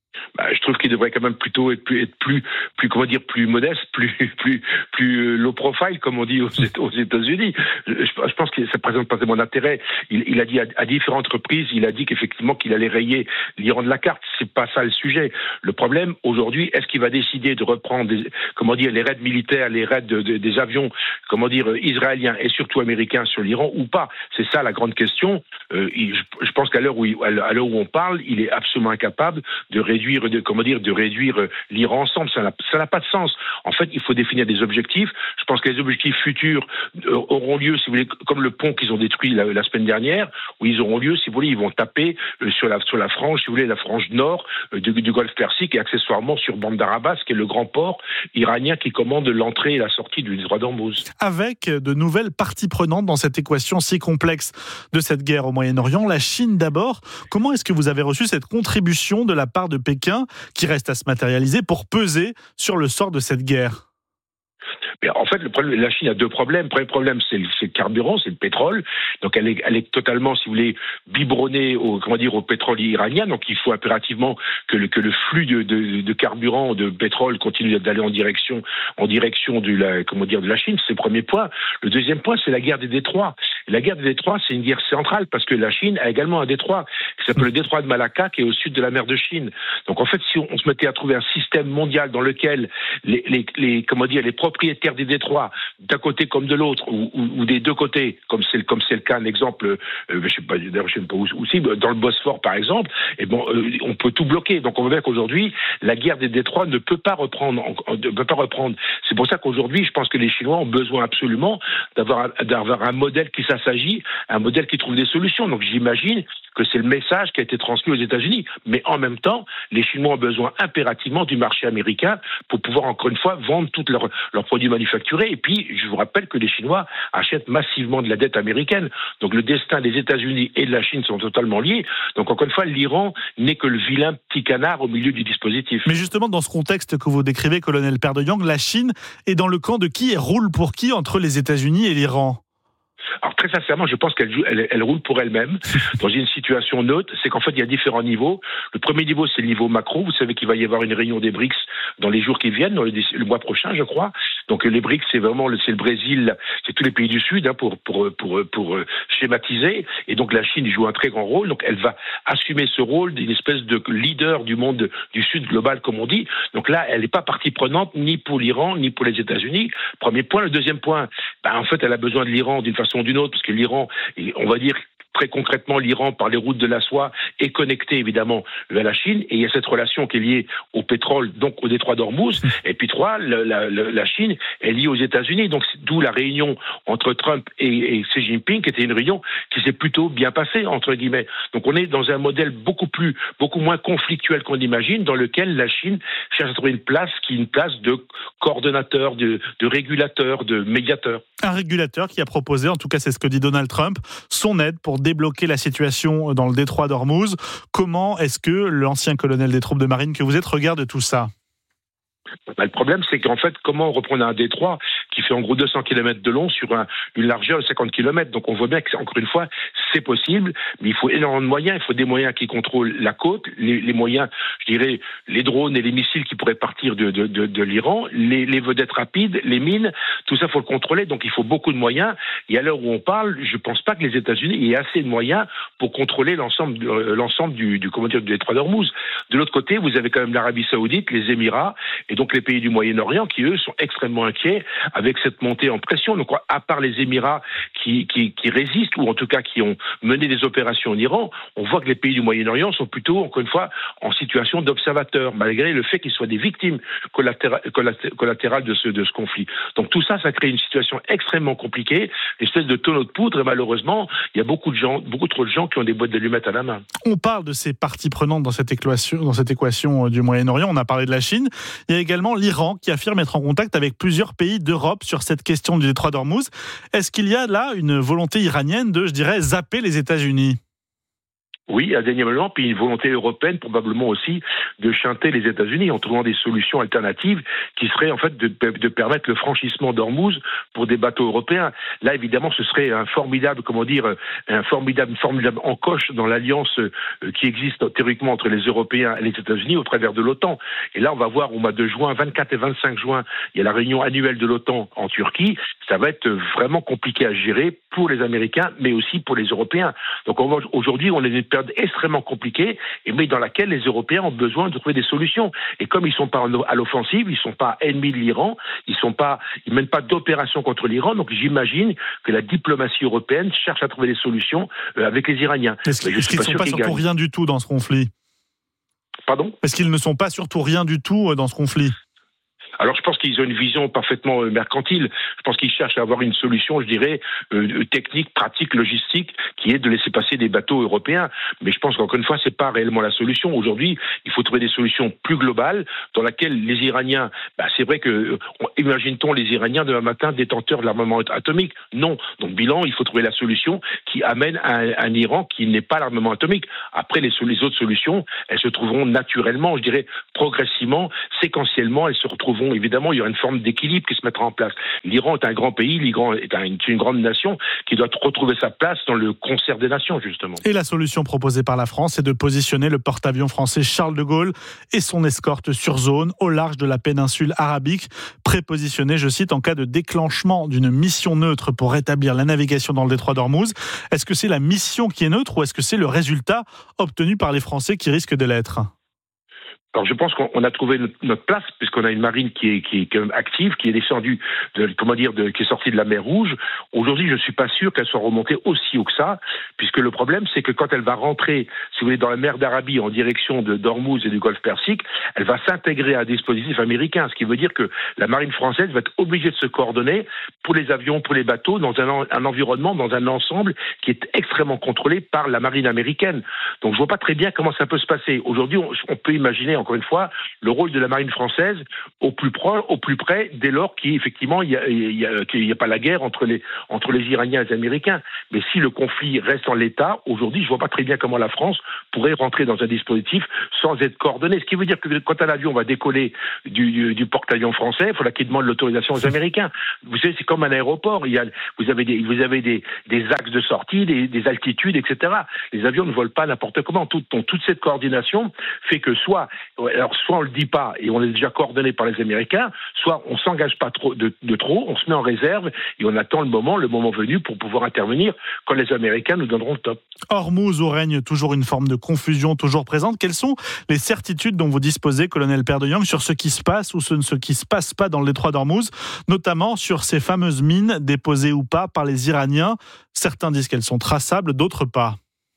Bah, je trouve qu'il devrait quand même plutôt être plus, être plus, plus comment dire, plus modeste, plus, plus, plus low profile, comme on dit aux, aux États-Unis. Je, je pense que ça présente pas tellement d'intérêt. Il, il a dit à, à différentes reprises, il a dit qu'effectivement qu'il allait rayer l'Iran de la carte. C'est pas ça le sujet. Le problème aujourd'hui, est-ce qu'il va décider de reprendre, des, comment dire, les raids militaires, les raids de, de, des avions, comment dire, israéliens et surtout américains sur l'Iran ou pas? C'est ça la grande question. Euh, il, je, je pense qu'à l'heure où, il, à l'heure où on parle, il est absolument incapable de réduire de comment dire de réduire l'Iran ensemble, ça n'a, ça n'a pas de sens. En fait, il faut définir des objectifs. Je pense que les objectifs futurs euh, auront lieu, si vous voulez, comme le pont qu'ils ont détruit la, la semaine dernière, où ils auront lieu, si vous voulez, ils vont taper euh, sur la sur la frange, si vous voulez, la frange nord euh, du, du Golfe Persique et accessoirement sur Bandar Abbas, qui est le grand port iranien qui commande l'entrée et la sortie du détroit d'Ormuz. Avec de nouvelles parties prenantes dans cette équation si complexe de cette guerre au Moyen-Orient, la Chine d'abord. Comment est-ce que vous avez reçu cette contribution de la part de Pékin qui reste à se matérialiser pour peser sur le sort de cette guerre? Mais en fait, le problème, la Chine a deux problèmes. Le premier problème, c'est le, c'est le carburant, c'est le pétrole. Donc, elle est, elle est totalement, si vous voulez, biberonnée au, comment dire, au pétrole iranien. Donc, il faut impérativement que le, que le flux de, de, de carburant, de pétrole continue d'aller en direction, en direction de la, comment dire, de la Chine. C'est le premier point. Le deuxième point, c'est la guerre des détroits. Et la guerre des détroits, c'est une guerre centrale parce que la Chine a également un détroit qui s'appelle le détroit de Malacca, qui est au sud de la mer de Chine. Donc, en fait, si on, on se mettait à trouver un système mondial dans lequel les, les, les comment dire, les propriétaires des détroits, d'un côté comme de l'autre, ou, ou, ou des deux côtés, comme c'est, comme c'est le cas, un exemple, euh, je sais pas, je sais pas où, aussi, dans le Bosphore par exemple, et bon, euh, on peut tout bloquer. Donc on voit bien qu'aujourd'hui, la guerre des détroits ne peut pas reprendre, ne peut pas reprendre. C'est pour ça qu'aujourd'hui, je pense que les Chinois ont besoin absolument d'avoir, d'avoir un modèle qui s'assagit, un modèle qui trouve des solutions. Donc j'imagine que c'est le message qui a été transmis aux États-Unis. Mais en même temps, les Chinois ont besoin impérativement du marché américain pour pouvoir encore une fois vendre tous leurs, leurs produits manufacturés. Et puis, je vous rappelle que les Chinois achètent massivement de la dette américaine. Donc le destin des États-Unis et de la Chine sont totalement liés. Donc encore une fois, l'Iran n'est que le vilain petit canard au milieu du dispositif. Mais justement, dans ce contexte que vous décrivez, colonel Père de Yang, la Chine est dans le camp de qui et roule pour qui entre les États-Unis et l'Iran? Alors très sincèrement, je pense qu'elle joue, elle, elle roule pour elle-même dans une situation neutre. C'est qu'en fait, il y a différents niveaux. Le premier niveau, c'est le niveau macro. Vous savez qu'il va y avoir une réunion des B R I C S dans les jours qui viennent, dans le, le mois prochain, je crois. Donc les B R I C S, c'est vraiment le, c'est le Brésil, c'est tous les pays du Sud, hein, pour, pour, pour, pour, pour schématiser. Et donc la Chine joue un très grand rôle. Donc elle va assumer ce rôle d'une espèce de leader du monde du Sud global, comme on dit. Donc là, elle n'est pas partie prenante ni pour l'Iran, ni pour les États-Unis. Premier point. Le deuxième point, ben, en fait, elle a besoin de l'Iran d'une façon ou d'une autre, parce que l'Iran, on va dire très concrètement, l'Iran, par les routes de la soie, est connecté évidemment à la Chine, et il y a cette relation qui est liée au pétrole, donc au détroit d'Ormuz. Et puis trois, la, la, la Chine est liée aux États-Unis, donc d'où la réunion entre Trump et, et Xi Jinping, qui était une réunion qui s'est plutôt bien passée entre guillemets. Donc on est dans un modèle beaucoup plus, beaucoup moins conflictuel qu'on imagine, dans lequel la Chine cherche à trouver une place qui est une place de coordonnateur, de, de régulateur, de médiateur. Un régulateur qui a proposé, en tout cas c'est ce que dit Donald Trump, son aide pour débloquer la situation dans le détroit d'Ormuz. Comment est-ce que l'ancien colonel des troupes de marine que vous êtes regarde tout ça ? Bah, le problème, c'est qu'en fait, comment reprendre un détroit qui fait en gros deux cents kilomètres de long sur un, une largeur de cinquante kilomètres. Donc on voit bien que, encore une fois, c'est possible, mais il faut énormément de moyens. Il faut des moyens qui contrôlent la côte, les, les moyens, je dirais, les drones et les missiles qui pourraient partir de, de, de, de l'Iran, les, les vedettes rapides, les mines, tout ça, il faut le contrôler. Donc il faut beaucoup de moyens. Et à l'heure où on parle, je ne pense pas que les États-Unis aient assez de moyens pour contrôler l'ensemble, euh, l'ensemble du, du, comment dire, du détroit d'Ormuz. De l'autre côté, vous avez quand même l'Arabie Saoudite, les Émirats, et donc les pays du Moyen-Orient qui, eux, sont extrêmement inquiets avec cette montée en pression. Donc, à part les Émirats qui, qui, qui résistent, ou en tout cas qui ont mené des opérations en Iran, on voit que les pays du Moyen-Orient sont plutôt, encore une fois, en situation d'observateur, malgré le fait qu'ils soient des victimes collatérales, collatérales de ce, de ce conflit. Donc, tout ça, ça crée une situation extrêmement compliquée, une espèce de tonneau de poudre, et malheureusement, il y a beaucoup de gens, beaucoup trop de gens qui ont des boîtes d'allumettes à la main. On parle de ces parties prenantes dans cette équation, dans cette équation du Moyen-Orient. On a parlé de la Chine. Il y a également l'Iran qui affirme être en contact avec plusieurs pays d'Europe sur cette question du détroit d'Ormuz. Est-ce qu'il y a là une volonté iranienne de, je dirais, zapper les États-Unis ? Oui, indéniablement, puis une volonté européenne probablement aussi de chanter les États-Unis en trouvant des solutions alternatives qui seraient en fait de, de permettre le franchissement d'Ormuz pour des bateaux européens. Là, évidemment, ce serait un formidable, comment dire, un formidable, formidable encoche dans l'alliance qui existe théoriquement entre les Européens et les États-Unis au travers de l'OTAN. Et là, on va voir au mois de juin, vingt-quatre et vingt-cinq juin, il y a la réunion annuelle de l'OTAN en Turquie. Ça va être vraiment compliqué à gérer pour les Américains, mais aussi pour les Européens. Donc on va, aujourd'hui, on est dans une période extrêmement compliquée, mais dans laquelle les Européens ont besoin de trouver des solutions. Et comme ils ne sont pas à l'offensive, ils ne sont pas ennemis de l'Iran, ils sont pas, ils mènent pas d'opération contre l'Iran. Donc j'imagine que la diplomatie européenne cherche à trouver des solutions avec les Iraniens. Est-ce, qu'ils, est-ce qu'ils ne sont pas surtout gagnent. rien du tout dans ce conflit ? Pardon ? Est-ce qu'ils ne sont pas surtout rien du tout dans ce conflit ? Alors je pense qu'ils ont une vision parfaitement mercantile. Je pense qu'ils cherchent à avoir une solution, je dirais, euh, technique, pratique, logistique, qui est de laisser passer des bateaux européens. Mais je pense qu'encore une fois, c'est pas réellement la solution. Aujourd'hui, il faut trouver des solutions plus globales dans laquelle les Iraniens, bah, c'est vrai que, euh, imagine-t-on les Iraniens demain matin détenteurs de l'armement atomique ? Non. Donc bilan, il faut trouver la solution qui amène un, un Iran qui n'est pas l'armement atomique. Après, les, les autres solutions, elles se trouveront naturellement, je dirais, progressivement, séquentiellement, elles se retrouveront. Évidemment, il y aura une forme d'équilibre qui se mettra en place. L'Iran est un grand pays, l'Iran est un, une grande nation qui doit retrouver sa place dans le concert des nations, justement. Et la solution proposée par la France est de positionner le porte-avions français Charles de Gaulle et son escorte sur zone au large de la péninsule arabique, prépositionné, je cite, en cas de déclenchement d'une mission neutre pour rétablir la navigation dans le détroit d'Ormuz. Est-ce que c'est la mission qui est neutre ou est-ce que c'est le résultat obtenu par les Français qui risque de l'être ? Alors je pense qu'on a trouvé notre place puisqu'on a une marine qui est, qui est quand même active, qui est descendue, de, comment dire, de, qui est sortie de la mer Rouge. Aujourd'hui, je suis pas sûr qu'elle soit remontée aussi haut que ça, puisque le problème, c'est que quand elle va rentrer, si vous voulez, dans la mer d'Arabie en direction de d'Ormuz et du Golfe Persique, elle va s'intégrer à un dispositif américain, ce qui veut dire que la marine française va être obligée de se coordonner pour les avions, pour les bateaux, dans un, un environnement, dans un ensemble qui est extrêmement contrôlé par la marine américaine. Donc je vois pas très bien comment ça peut se passer. Aujourd'hui, on, on peut imaginer encore une fois, le rôle de la marine française au plus proche, au plus près, dès lors qu'effectivement il n'y a, il y a, qu'il y a pas la guerre entre les, entre les Iraniens et les Américains. Mais si le conflit reste en l'état, aujourd'hui, je vois pas très bien comment la France pourrait rentrer dans un dispositif sans être coordonnée. Ce qui veut dire que quand un avion va décoller du, du, du porte-avions français, il faudra qu'il demande l'autorisation aux Américains. Vous savez, c'est comme un aéroport. Il y a, vous avez des, vous avez des, des axes de sortie, des, des altitudes, et cetera. Les avions ne volent pas n'importe comment. Tout, toute cette coordination fait que soit Alors, soit on le dit pas et on est déjà coordonné par les Américains, soit on s'engage pas trop de, de trop, on se met en réserve et on attend le moment, le moment venu pour pouvoir intervenir quand les Américains nous donneront le top. Ormuz, où règne toujours une forme de confusion toujours présente. Quelles sont les certitudes dont vous disposez, colonel Perdeyang, sur ce qui se passe ou ce qui se passe pas dans le détroit d'Ormuz, notamment sur ces fameuses mines déposées ou pas par les Iraniens ? Certains disent qu'elles sont traçables, d'autres pas.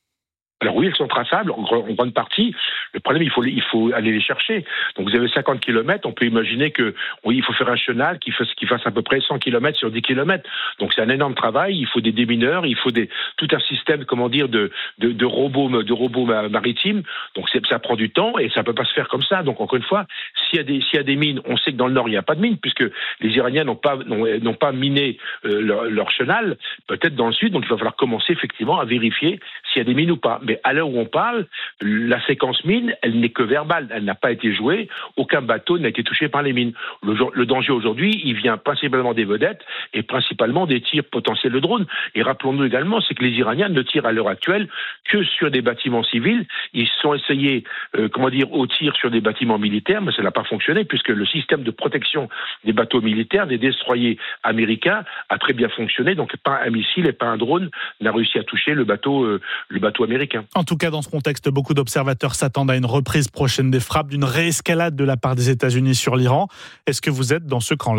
Alors oui, elles sont traçables en grande partie. Le problème, il faut, il faut aller les chercher. Donc vous avez cinquante kilomètres, on peut imaginer que oui, il faut faire un chenal qui fasse, qui fasse à peu près cent kilomètres sur dix kilomètres. Donc c'est un énorme travail. Il faut des démineurs, il faut des, tout un système, comment dire, de, de, de robots, de robots maritimes. Donc c'est, ça prend du temps et ça peut pas se faire comme ça. Donc encore une fois, s'il y a des, s'il y a des mines, on sait que dans le Nord il n'y a pas de mines puisque les Iraniens n'ont pas, n'ont, n'ont pas miné euh, leur, leur chenal. Peut-être dans le Sud, donc il va falloir commencer effectivement à vérifier s'il y a des mines ou pas. Mais à l'heure où on parle, la séquence mine, elle n'est que verbale, elle n'a pas été jouée, aucun bateau n'a été touché par les mines. Le, le danger aujourd'hui, il vient principalement des vedettes et principalement des tirs potentiels de drones. Et rappelons-nous également, c'est que les Iraniens ne tirent à l'heure actuelle que sur des bâtiments civils. Ils se sont essayés, euh, comment dire, au tir sur des bâtiments militaires, mais ça n'a pas fonctionné puisque le système de protection des bateaux militaires, des destroyers américains, a très bien fonctionné. Donc pas un missile et pas un drone n'a réussi à toucher le bateau, euh, le bateau américain. En tout cas, dans ce contexte, beaucoup d'observateurs s'attendent à une reprise prochaine des frappes, d'une réescalade de la part des États-Unis sur l'Iran. Est-ce que vous êtes dans ce camp-là ?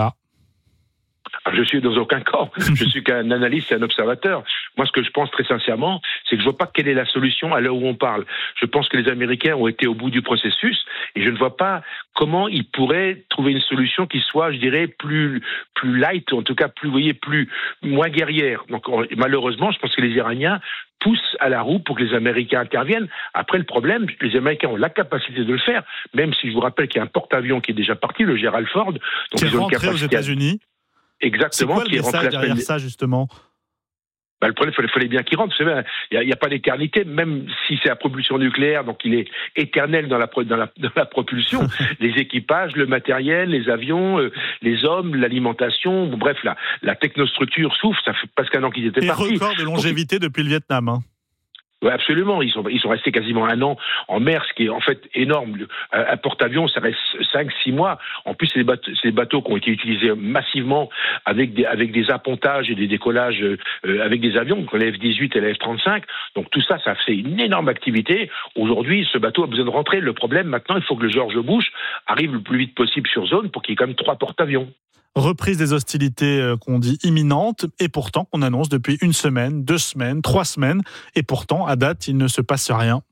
Je suis dans aucun camp. Je suis qu'un analyste et un observateur. Moi, ce que je pense très sincèrement, c'est que je vois pas quelle est la solution à l'heure où on parle. Je pense que les Américains ont été au bout du processus et je ne vois pas comment ils pourraient trouver une solution qui soit, je dirais, plus plus light, en tout cas plus, vous voyez, plus moins guerrière. Donc, malheureusement, je pense que les Iraniens poussent à la roue pour que les Américains interviennent. Après, le problème, les Américains ont la capacité de le faire, même si je vous rappelle qu'il y a un porte-avions qui est déjà parti, le Gerald Ford. Donc qui est rentré aux États-Unis. Exactement. C'est quoi le qui est message rentré derrière ça, justement ? Bah, le problème, il fallait, fallait bien qu'il rentre. Vous savez, il n'y a, a pas d'éternité, même si c'est à propulsion nucléaire, donc il est éternel dans la, dans la, dans la propulsion. Les équipages, le matériel, les avions, euh, les hommes, l'alimentation, bon, bref, la, la technostructure souffre. Ça fait presque un an qu'ils étaient Et partis. record de longévité donc, depuis le Vietnam. Hein. Oui, absolument. Ils sont, ils sont restés quasiment un an en mer, ce qui est en fait énorme. Un porte-avions, ça reste cinq six mois. En plus, c'est des bateaux, c'est des bateaux qui ont été utilisés massivement avec des, avec des appontages et des décollages euh, avec des avions, comme les F dix-huit et les F trente-cinq. Donc tout ça, ça fait une énorme activité. Aujourd'hui, ce bateau a besoin de rentrer. Le problème maintenant, il faut que le George Bush arrive le plus vite possible sur zone pour qu'il y ait quand même trois porte-avions. Reprise des hostilités qu'on dit imminentes et pourtant qu'on annonce depuis une semaine, deux semaines, trois semaines et pourtant à date il ne se passe rien.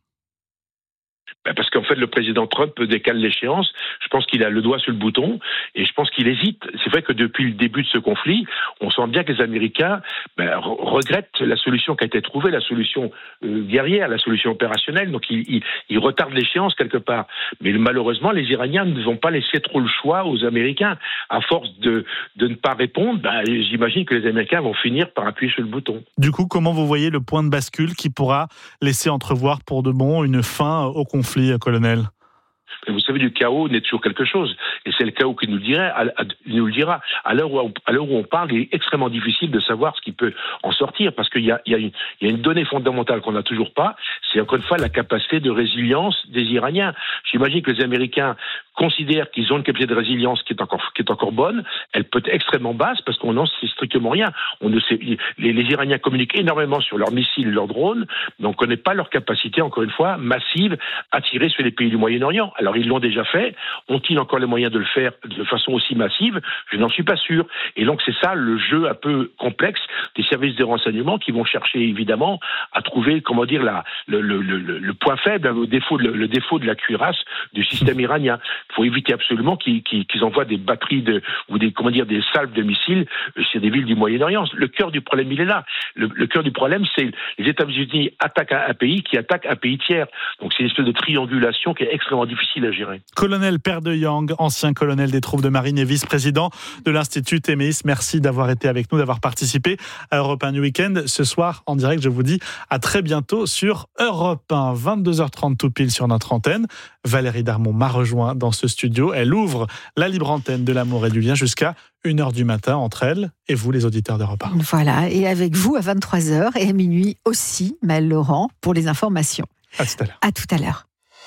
Ben parce qu'en fait, le président Trump décale l'échéance. Je pense qu'il a le doigt sur le bouton et je pense qu'il hésite. C'est vrai que depuis le début de ce conflit, on sent bien que les Américains ben, regrettent la solution qui a été trouvée, la solution euh, guerrière, la solution opérationnelle. Donc, ils, ils, ils retardent l'échéance quelque part. Mais malheureusement, les Iraniens ne vont pas laisser trop le choix aux Américains. À force de, de ne pas répondre, ben, j'imagine que les Américains vont finir par appuyer sur le bouton. Du coup, comment vous voyez le point de bascule qui pourra laisser entrevoir pour de bon une fin au conflit, colonel? Vous savez, du chaos naît toujours quelque chose. Et c'est le chaos qui nous, dirait, à, à, nous le dira. À l'heure, où, à l'heure où on parle, il est extrêmement difficile de savoir ce qui peut en sortir. Parce qu'il y a, il y a, une, il y a une donnée fondamentale qu'on n'a toujours pas. C'est encore une fois la capacité de résilience des Iraniens. J'imagine que les Américains considèrent qu'ils ont une capacité de résilience qui est encore, qui est encore bonne. Elle peut être extrêmement basse parce qu'on n'en sait strictement rien. On ne sait, les, les Iraniens communiquent énormément sur leurs missiles et leurs drones, mais on ne connaît pas leur capacité, encore une fois, massive à tirer sur les pays du Moyen-Orient. Alors ils l'ont déjà fait. Ont-ils encore les moyens de le faire de façon aussi massive? Je n'en suis pas sûr. Et donc c'est ça le jeu un peu complexe des services de renseignement qui vont chercher évidemment à trouver, comment dire, la, le, le, le, le point faible, le défaut, le, le défaut de la cuirasse du système iranien. Il faut éviter absolument qu'ils, qu'ils, qu'ils envoient des batteries de, ou des, comment dire, des salves de missiles sur des villes du Moyen-Orient. Le cœur du problème, il est là. Le, le cœur du problème, c'est les États-Unis attaquent un, un pays qui attaque un pays tiers. Donc c'est une espèce de triangulation qui est extrêmement difficile à gérer. Colonel Père de Yang, ancien colonel des troupes de marine et vice-président de l'Institut Téméis, merci d'avoir été avec nous, d'avoir participé à Europe un Week-end ce soir en direct. Je vous dis à très bientôt sur Europe un, vingt-deux heures trente tout pile sur notre antenne. Valérie Darmon m'a rejoint dans ce studio. Elle ouvre la libre antenne de l'amour et du lien jusqu'à une heure du matin entre elle et vous, les auditeurs d'Europe un. Voilà, et avec vous à vingt-trois heures et à minuit aussi, Maëlle Laurent, pour les informations. À tout à l'heure. À tout à l'heure.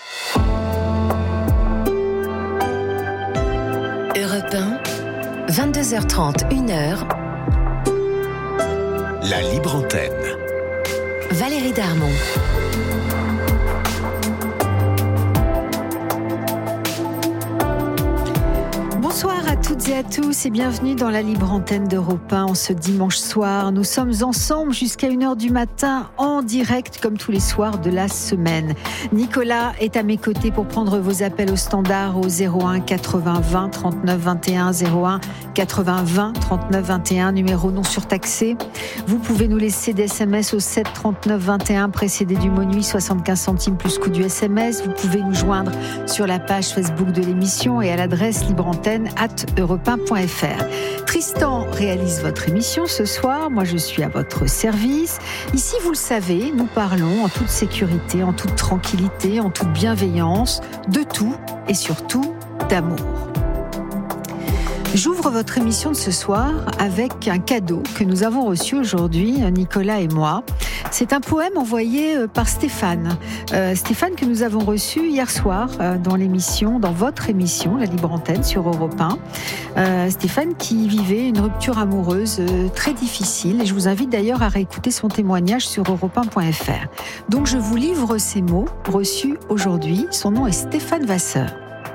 Europe un, vingt-deux heures trente, une heure. La libre antenne. Valérie Darmon. Bonsoir à toutes et à tous et bienvenue dans la libre antenne d'Europe un en ce dimanche soir. Nous sommes ensemble jusqu'à une heure du matin en direct comme tous les soirs de la semaine. Nicolas est à mes côtés pour prendre vos appels au standard au zéro un quatre-vingts vingt trente-neuf vingt et un, zéro un quatre-vingts vingt trente-neuf vingt et un, numéro non surtaxé. Vous pouvez nous laisser des S M S au sept trente-neuf vingt et un précédé du mot nuit, soixante-quinze centimes plus coût du S M S. Vous pouvez nous joindre sur la page Facebook de l'émission et à l'adresse libreantenne arobase europe un point f r. Tristan réalise votre émission ce soir. Moi, je suis à votre service. Ici, vous le savez, nous parlons en toute sécurité, en toute tranquillité, en toute bienveillance, de tout et surtout d'amour. J'ouvre votre émission de ce soir avec un cadeau que nous avons reçu aujourd'hui, Nicolas et moi. C'est un poème envoyé par Stéphane. Euh, Stéphane que nous avons reçu hier soir euh, dans l'émission, dans votre émission, La Libre Antenne sur Europe un. Euh, Stéphane qui vivait une rupture amoureuse euh, très difficile. Et je vous invite d'ailleurs à réécouter son témoignage sur europe un point f r. Donc je vous livre ces mots reçus aujourd'hui. Son nom est Stéphane Vasseur.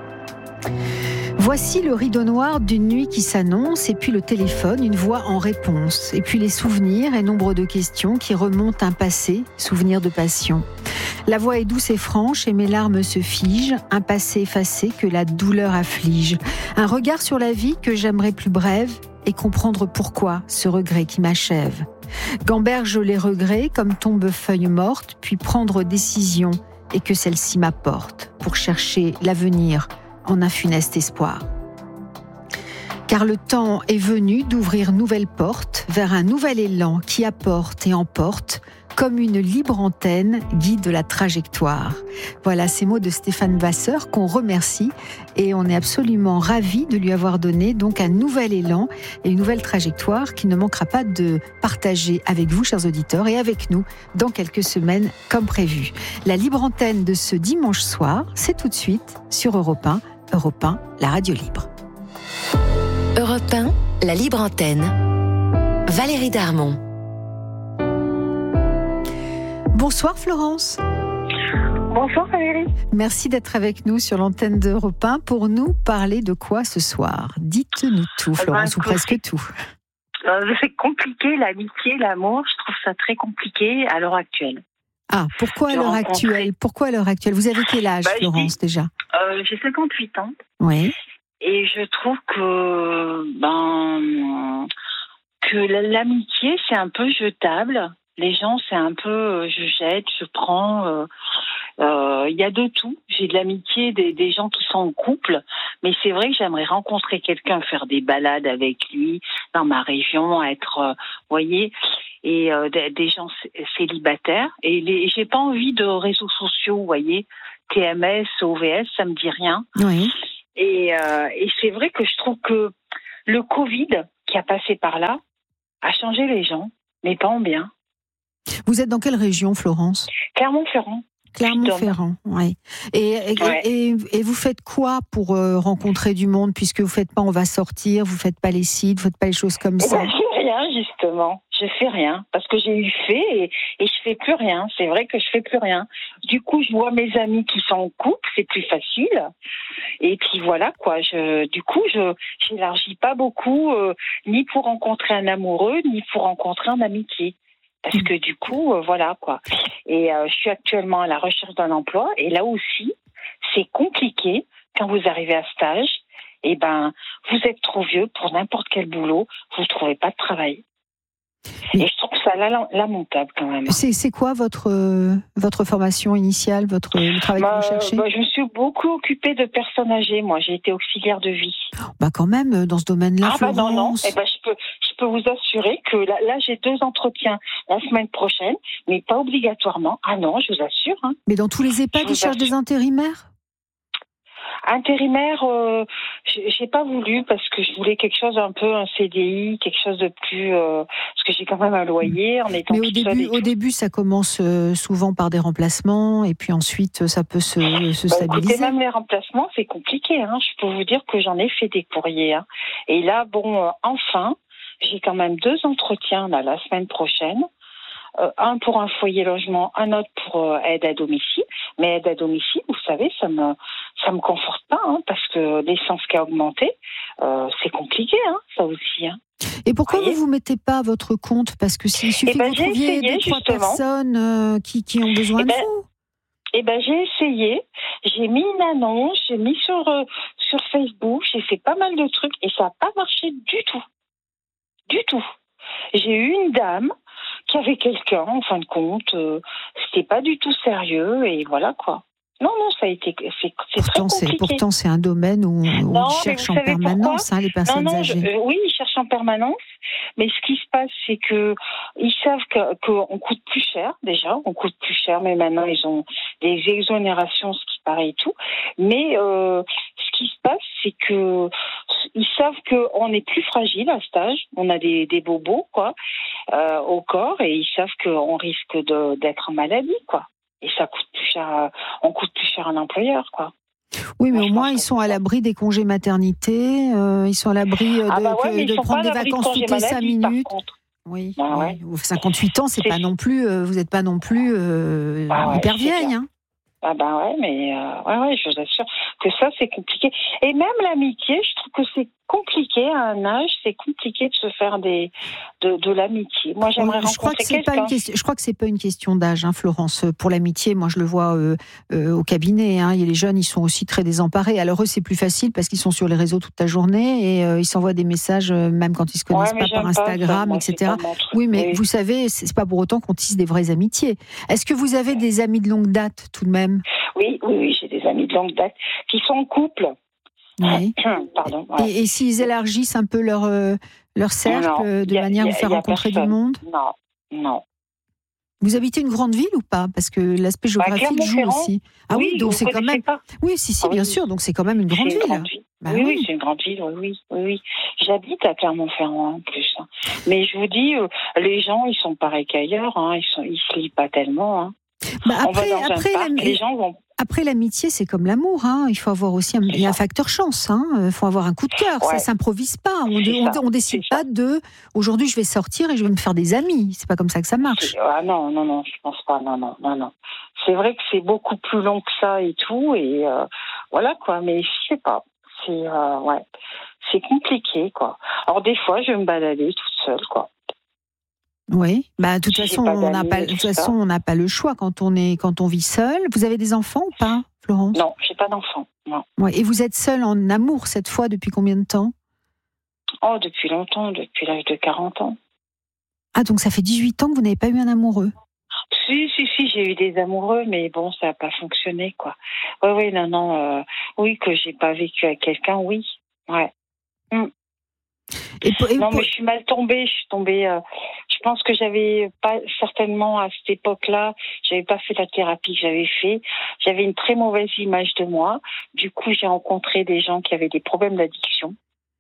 Voici le rideau noir d'une nuit qui s'annonce, et puis le téléphone, une voix en réponse, et puis les souvenirs et nombre de questions qui remontent un passé, souvenirs de passion. La voix est douce et franche et mes larmes se figent, un passé effacé que la douleur afflige, un regard sur la vie que j'aimerais plus brève et comprendre pourquoi ce regret qui m'achève. Gamberge les regrets comme tombe feuille morte, puis prendre décision et que celle-ci m'apporte pour chercher l'avenir en un funeste espoir. Car le temps est venu d'ouvrir nouvelles portes vers un nouvel élan qui apporte et emporte comme une libre antenne guide la trajectoire. Voilà ces mots de Stéphane Vasseur qu'on remercie et on est absolument ravis de lui avoir donné donc un nouvel élan et une nouvelle trajectoire qu'il ne manquera pas de partager avec vous, chers auditeurs, et avec nous dans quelques semaines comme prévu. La libre antenne de ce dimanche soir, c'est tout de suite sur Europe un. Europe un, la radio libre. Europe un, la libre antenne. Valérie Darmon. Bonsoir Florence. Bonsoir Valérie. Merci d'être avec nous sur l'antenne d'Europe un pour nous parler de quoi ce soir. Dites-nous tout Florence, ben, ou presque tout. Euh, c'est compliqué, l'amitié, l'amour, je trouve ça très compliqué à l'heure actuelle. Ah, pourquoi à l'heure actuelle Pourquoi à l'heure actuelle Vous avez quel âge, bah, Florence, déjà euh, J'ai cinquante-huit ans. Oui. Et je trouve que, ben, que l'amitié, c'est un peu jetable. Les gens, c'est un peu, euh, je jette, je prends. Il euh, euh, y a de tout. J'ai de l'amitié des, des gens qui sont en couple, mais c'est vrai que j'aimerais rencontrer quelqu'un, faire des balades avec lui dans ma région, être, euh, voyez, et euh, des, des gens célibataires. Et les, j'ai pas envie de réseaux sociaux, vous voyez, T M S, O V S, ça me dit rien. Oui. Et, euh, et c'est vrai que je trouve que le Covid qui a passé par là a changé les gens, mais pas en bien. Vous êtes dans quelle région, Florence ? Clermont-Ferrand. Clermont-Ferrand, oui. Et, et, ouais. et, et vous faites quoi pour euh, rencontrer du monde, puisque vous faites pas on va sortir, vous faites pas les sites, vous faites pas les choses comme et ça ? Ben, je fais rien, justement. Je fais rien, parce que j'ai eu fait et, et je fais plus rien. C'est vrai que je fais plus rien. Du coup, je vois mes amis qui sont en couple, c'est plus facile. Et puis voilà, quoi. Je, du coup, je j'élargis pas beaucoup, euh, ni pour rencontrer un amoureux, ni pour rencontrer un amitié. Parce que du coup, euh, voilà, quoi. Et euh, je suis actuellement à la recherche d'un emploi. Et là aussi, c'est compliqué quand vous arrivez à stage. Et ben, vous êtes trop vieux pour n'importe quel boulot. Vous ne trouvez pas de travail. Et je trouve ça lamentable quand même. C'est, c'est quoi votre, euh, votre formation initiale, votre, le travail bah, que vous cherchez ? bah, Je me suis beaucoup occupée de personnes âgées. Moi, j'ai été auxiliaire de vie. Bah quand même, dans ce domaine-là, ah Florence. bah non, non. Eh ben, je peux, je peux vous assurer que là, là, j'ai deux entretiens la semaine prochaine, mais pas obligatoirement. Ah non, je vous assure. Hein. Mais dans tous les EHPAD, ils cherchent des intérimaires ? Intérimaire, euh, j'ai pas voulu parce que je voulais quelque chose un peu un C D I, quelque chose de plus euh, parce que j'ai quand même un loyer en étant Mais au début, au début, ça commence euh, souvent par des remplacements et puis ensuite ça peut se, se bah, stabiliser. Écoutez, même les remplacements, c'est compliqué. Hein. Je peux vous dire que j'en ai fait des courriers. Hein. Et là, bon, euh, enfin, j'ai quand même deux entretiens là la semaine prochaine. Euh, un pour un foyer logement, un autre pour euh, aide à domicile. Mais aide à domicile, vous savez, ça me ça me conforte pas, hein, parce que l'essence qui a augmenté, euh, c'est compliqué, hein, ça aussi. Hein. Et pourquoi vous vous mettez pas à votre compte ? Parce que s'il suffit eh ben, que vous trouviez essayé, deux, trois justement. personnes euh, qui, qui ont besoin eh de ben, vous. Eh ben, j'ai essayé, j'ai mis une annonce, j'ai mis sur, euh, sur Facebook, j'ai fait pas mal de trucs et ça n'a pas marché du tout. Du tout. J'ai eu une dame qui avait quelqu'un, en fin de compte, euh, c'était pas du tout sérieux, et voilà quoi. Non, non, ça a été, c'est, c'est pourtant, très compliqué. C'est, pourtant, c'est un domaine où, où non, ils cherchent en permanence hein, les personnes non, non, âgées. Je, euh, oui, ils cherchent en permanence, mais ce qui se passe, c'est que ils savent que, qu'on coûte plus cher, déjà, on coûte plus cher, mais maintenant, ils ont des exonérations, ce qui paraît et tout. Mais euh, ce qui se passe, c'est que ils savent qu'on est plus fragile à cet âge, on a des, des bobos, quoi, euh, au corps, et ils savent qu'on risque de, d'être en maladie, quoi. Et ça coûte plus cher, on coûte plus cher à l'employeur, quoi. Oui, mais Moi, au moins, ils sont à l'abri des congés maternité, euh, ils sont à l'abri de, ah bah ouais, que, de prendre des vacances toutes les cinq minutes. Oui, bah oui. Ouais. cinquante-huit ans, c'est, c'est... pas non plus, euh, vous n'êtes pas non plus euh, bah ouais, hyper vieille, hein. Ah ben ouais, mais euh, ouais, ouais, je vous assure que ça, c'est compliqué. Et même l'amitié, je trouve que c'est compliqué à un âge, c'est compliqué de se faire des, de, de l'amitié. Moi, j'aimerais je crois rencontrer que c'est quelqu'un. Pas une question, je crois que c'est pas une question d'âge, hein, Florence. Pour l'amitié, moi, je le vois euh, euh, au cabinet. Hein, et les jeunes, ils sont aussi très désemparés. Alors eux, c'est plus facile parce qu'ils sont sur les réseaux toute la journée et euh, ils s'envoient des messages, euh, même quand ils se connaissent ouais, pas par Instagram, pas, ça, moi, et cetera. Oui, mais oui. Vous savez, c'est pas pour autant qu'on tisse des vraies amitiés. Est-ce que vous avez des amis de longue date, tout de même ? Oui, oui, oui, j'ai des amis de longue date qui sont en couple. Oui. Pardon. Ouais. Et, et s'ils élargissent un peu leur, euh, leur cercle Non, de y a- manière à y a- vous faire y a rencontrer personne. du monde? Non, non. Vous habitez une grande ville ou pas? Parce que l'aspect Bah, géographique joue Clermont-Ferrand. aussi. Ah oui, Oui, donc vous c'est quand connaissez même. pas Oui, si, si, Ah bien oui. sûr. Donc c'est quand même une grande C'est une ville. grande ville. Bah oui, oui. oui, c'est une grande ville, oui, oui, oui, oui. J'habite à Clermont-Ferrand en plus. hein. Mais je vous dis, euh, les gens, ils sont pareils qu'ailleurs. Hein. Ils sont, ils se lient pas tellement. Hein. Bah, On va après, dans après, un parc, la- les gens vont. Après, l'amitié, c'est comme l'amour. Hein. Il faut avoir aussi un, il y a un facteur chance. Hein. Il faut avoir un coup de cœur. Ouais. Ça s'improvise pas. On, C'est on, ça, on décide pas de. Aujourd'hui, je vais sortir et je vais me faire des amis. C'est pas comme ça que ça marche. Ah non, non, non, je pense pas. Non, non, non, non. C'est vrai que c'est beaucoup plus long que ça et tout. Et euh, voilà quoi. Mais je sais pas. C'est euh, ouais, c'est compliqué quoi. Alors des fois, je vais me balader toute seule quoi. Oui. Bah, de toute J'ai façon, pas on n'a d'amis pas. et De toute tout ça. façon, on n'a pas le choix quand on est, quand on vit seul. Vous avez des enfants ou pas, Florence? Non, j'ai pas d'enfant. Non. Ouais. Et vous êtes seule en amour cette fois depuis combien de temps? Oh, depuis longtemps, depuis l'âge de quarante ans. Ah, donc ça fait dix-huit ans que vous n'avez pas eu un amoureux. Si, si, si, j'ai eu des amoureux, mais bon, ça n'a pas fonctionné, quoi. Oui, oui, non, non, euh, oui, que j'ai pas vécu avec quelqu'un, oui, ouais. Mm. Et pour- et non, pour- mais je suis mal tombée, je suis tombée, euh, je pense que j'avais pas, certainement, à cette époque-là, j'avais pas fait la thérapie que j'avais fait, j'avais une très mauvaise image de moi, du coup, j'ai rencontré des gens qui avaient des problèmes d'addiction,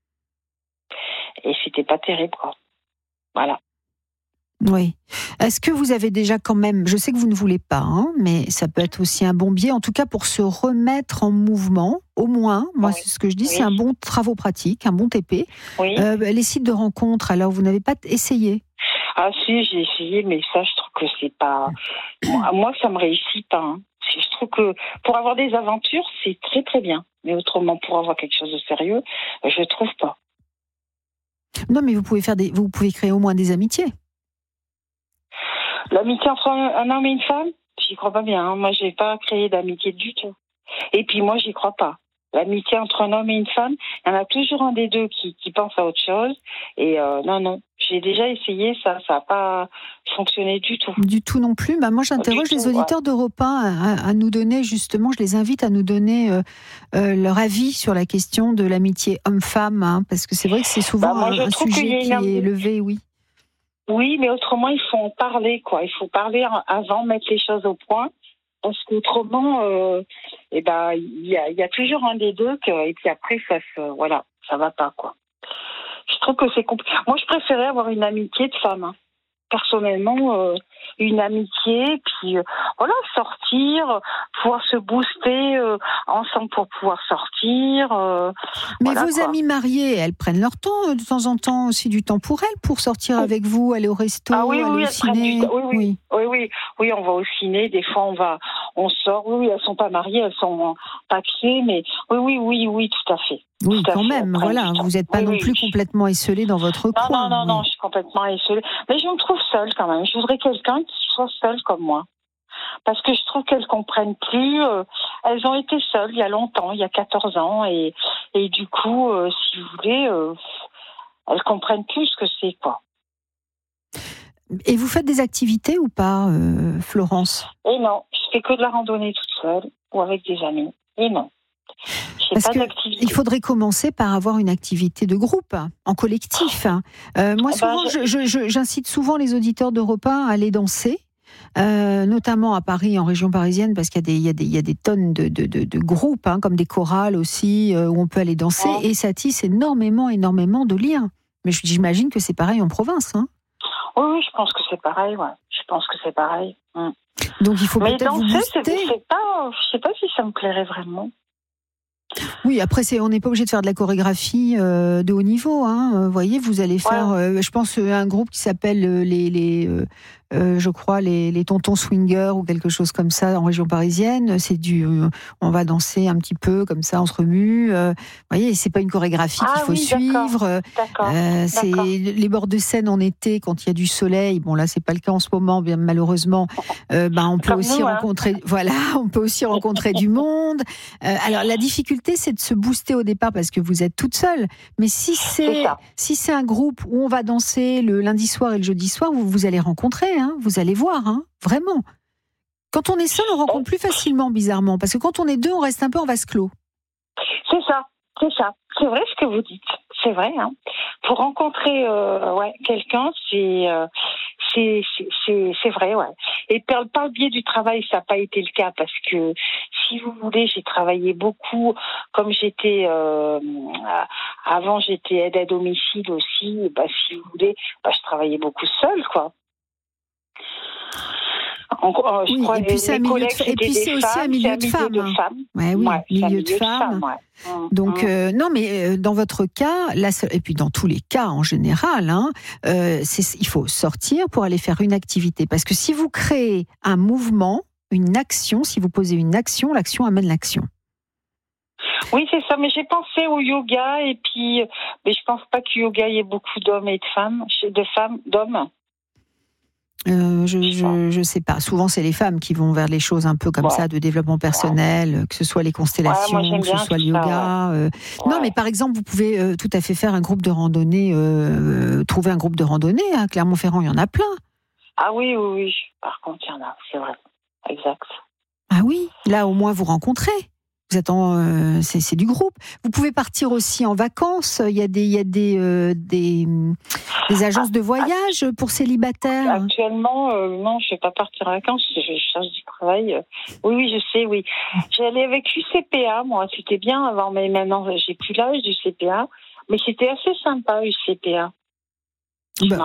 et c'était pas terrible, quoi. Voilà. Oui. Est-ce que vous avez déjà quand même, je sais que vous ne voulez pas, hein, mais ça peut être aussi un bon biais, en tout cas pour se remettre en mouvement, au moins, moi c'est ce que je dis, Oui. c'est un bon travaux pratique, un bon T P. Oui. Euh, les sites de rencontres, alors vous n'avez pas essayé? Ah si, j'ai essayé, mais ça, je trouve que c'est pas... Moi, moi, ça me réussit pas. Hein. Je trouve que pour avoir des aventures, c'est très très bien. Mais autrement, pour avoir quelque chose de sérieux, je trouve pas. Non, mais vous pouvez faire des, vous pouvez créer au moins des amitiés. L'amitié entre un, un homme et une femme, j'y crois pas bien. Hein. Moi, j'ai pas créé d'amitié du tout. Et puis moi, j'y crois pas. L'amitié entre un homme et une femme, il y en a toujours un des deux qui, qui pense à autre chose. Et euh, non, non, j'ai déjà essayé ça, ça n'a pas fonctionné du tout. Du tout non plus. Bah, moi, j'interroge Du les tout, auditeurs ouais. d'Europe un à, à nous donner, justement, je les invite à nous donner euh, euh, leur avis sur la question de l'amitié homme-femme, hein, parce que c'est vrai que c'est souvent Bah, moi, un, je un trouve qu'il y sujet a qui une est ambi- élevé, oui. Oui, mais autrement, il faut en parler, quoi. Il faut parler en- avant, mettre les choses au point. Parce qu'autrement, euh, eh ben, il y a, il y a toujours un des deux que, et puis après, ça se, voilà, ça va pas, quoi. Je trouve que c'est compliqué. Moi, je préférais avoir une amitié de femme. Hein. Personnellement, euh, une amitié, puis euh, voilà, sortir, pouvoir se booster euh, ensemble pour pouvoir sortir. euh, Mais voilà, vos quoi. amies mariées, elles prennent leur temps, euh, de temps en temps aussi du temps pour elles, pour sortir avec vous, aller au resto, Ah oui, aller oui, au elles prennent du ciné. temps. Oui, oui, oui, oui, oui, on va au ciné. Des fois, on va, on sort. Oui, oui, elles sont pas mariées, elles sont paxées, mais oui, oui, oui, oui, tout à fait. Oui, Tout à quand fait, même, elles prennent voilà, du temps. vous n'êtes pas Oui, non oui. plus complètement esselé dans votre Non, coin. non, non, oui. non, je suis complètement isolée. Mais je me trouve seule quand même. Je voudrais quelqu'un qui soit seul comme moi. Parce que je trouve qu'elles comprennent plus. euh, elles ont été seules il y a longtemps, il y a quatorze ans. Et, et du coup, euh, si vous voulez, euh, elles comprennent plus ce que c'est, quoi. Et vous faites des activités ou pas, euh, Florence? Et non, je fais que de la randonnée toute seule ou avec des amis. Et non. J'ai Parce pas que d'activité. il faudrait commencer par avoir une activité de groupe, hein, en collectif. hein. Euh, moi, Ah bah, souvent, je- je- je- j'incite souvent les auditeurs d'Europe un à aller danser. Euh, notamment à Paris, en région parisienne, parce qu'il y a des, il y a des, il y a des tonnes de, de, de, de groupes, hein, comme des chorales aussi, euh, où on peut aller danser, Ouais. et ça tisse énormément, énormément de liens. Mais j'imagine que c'est pareil en province. Hein. Oui, oui, je pense que c'est pareil, ouais. Je pense que c'est pareil. Mm. Donc il faut Mais peut-être vous danser, c'est, booster. c'est pas, je sais pas si ça me plairait vraiment. Oui, après, c'est, on n'est pas obligé de faire de la chorégraphie euh, de haut niveau. Hein. Euh, Vous voyez, vous allez faire, euh, je pense, euh, un groupe qui s'appelle euh, les, les euh, euh, je crois, les, les tontons swingers ou quelque chose comme ça en région parisienne. C'est du, euh, on va danser un petit peu comme ça, on se remue. Euh, vous voyez, c'est pas une chorégraphie Ah qu'il faut oui, d'accord, suivre. d'accord, Euh, c'est d'accord. les bords de Seine en été quand il y a du soleil. Bon, là, c'est pas le cas en ce moment, bien malheureusement. Euh, ben, on peut Comme aussi nous, hein. rencontrer, voilà, on peut aussi rencontrer du monde. Euh, alors, la difficulté, c'est de se booster au départ parce que vous êtes toute seule. Mais si c'est, C'est ça. si c'est un groupe où on va danser le lundi soir et le jeudi soir, vous, vous allez rencontrer, hein, vous allez voir, hein, vraiment. Quand on est seul, on rencontre plus facilement, bizarrement, parce que quand on est deux, on reste un peu en vase clos. C'est ça. C'est ça. C'est vrai ce que vous dites. C'est vrai. Hein. Pour rencontrer euh, ouais, quelqu'un, c'est, euh, c'est, c'est, c'est, c'est vrai. Ouais. Et par, par le biais du travail, ça n'a pas été le cas parce que, si vous voulez, j'ai travaillé beaucoup. Comme j'étais euh, avant, j'étais aide à domicile aussi. Bah, si vous voulez, bah, je travaillais beaucoup seule, quoi. En, euh, je oui, crois et puis c'est, un milieu de... et puis c'est aussi femmes, un milieu de milieu femmes. De femmes. Ouais, oui, ouais, milieu, milieu de femmes. De femmes ouais. Donc, mmh. euh, non, mais dans votre cas, là, et puis dans tous les cas en général, hein, euh, c'est, il faut sortir pour aller faire une activité. Parce que si vous créez un mouvement, une action, si vous posez une action, l'action amène l'action. Oui, c'est ça, mais j'ai pensé au yoga, et puis, mais je pense pas qu'il yoga y ait beaucoup d'hommes et de femmes, de femmes, d'hommes. Euh, je, je, je sais pas. Souvent, c'est les femmes qui vont vers les choses un peu comme ouais. ça, de développement personnel, ouais. que ce soit les constellations, ouais, que ce soit le yoga. Ça, ouais. euh... ouais. Non, mais par exemple, vous pouvez euh, tout à fait faire un groupe de randonnée, euh, trouver un groupe de randonnée. À Clermont-Ferrand, il y en a plein. Ah oui, oui, oui. Par contre, il y en a, c'est vrai. Exact. Ah oui, là, au moins, vous rencontrez. Vous êtes en, euh, c'est, c'est du groupe. Vous pouvez partir aussi en vacances. Il y a des, il y a des, euh, des, des agences de voyage pour célibataires. Actuellement, euh, non, je ne vais pas partir en vacances. Je cherche du travail. Oui, oui, je sais, oui. J'allais avec U C P A, moi. C'était bien avant, mais maintenant, j'ai plus l'âge du C P A. Mais c'était assez sympa, U C P A. Ben,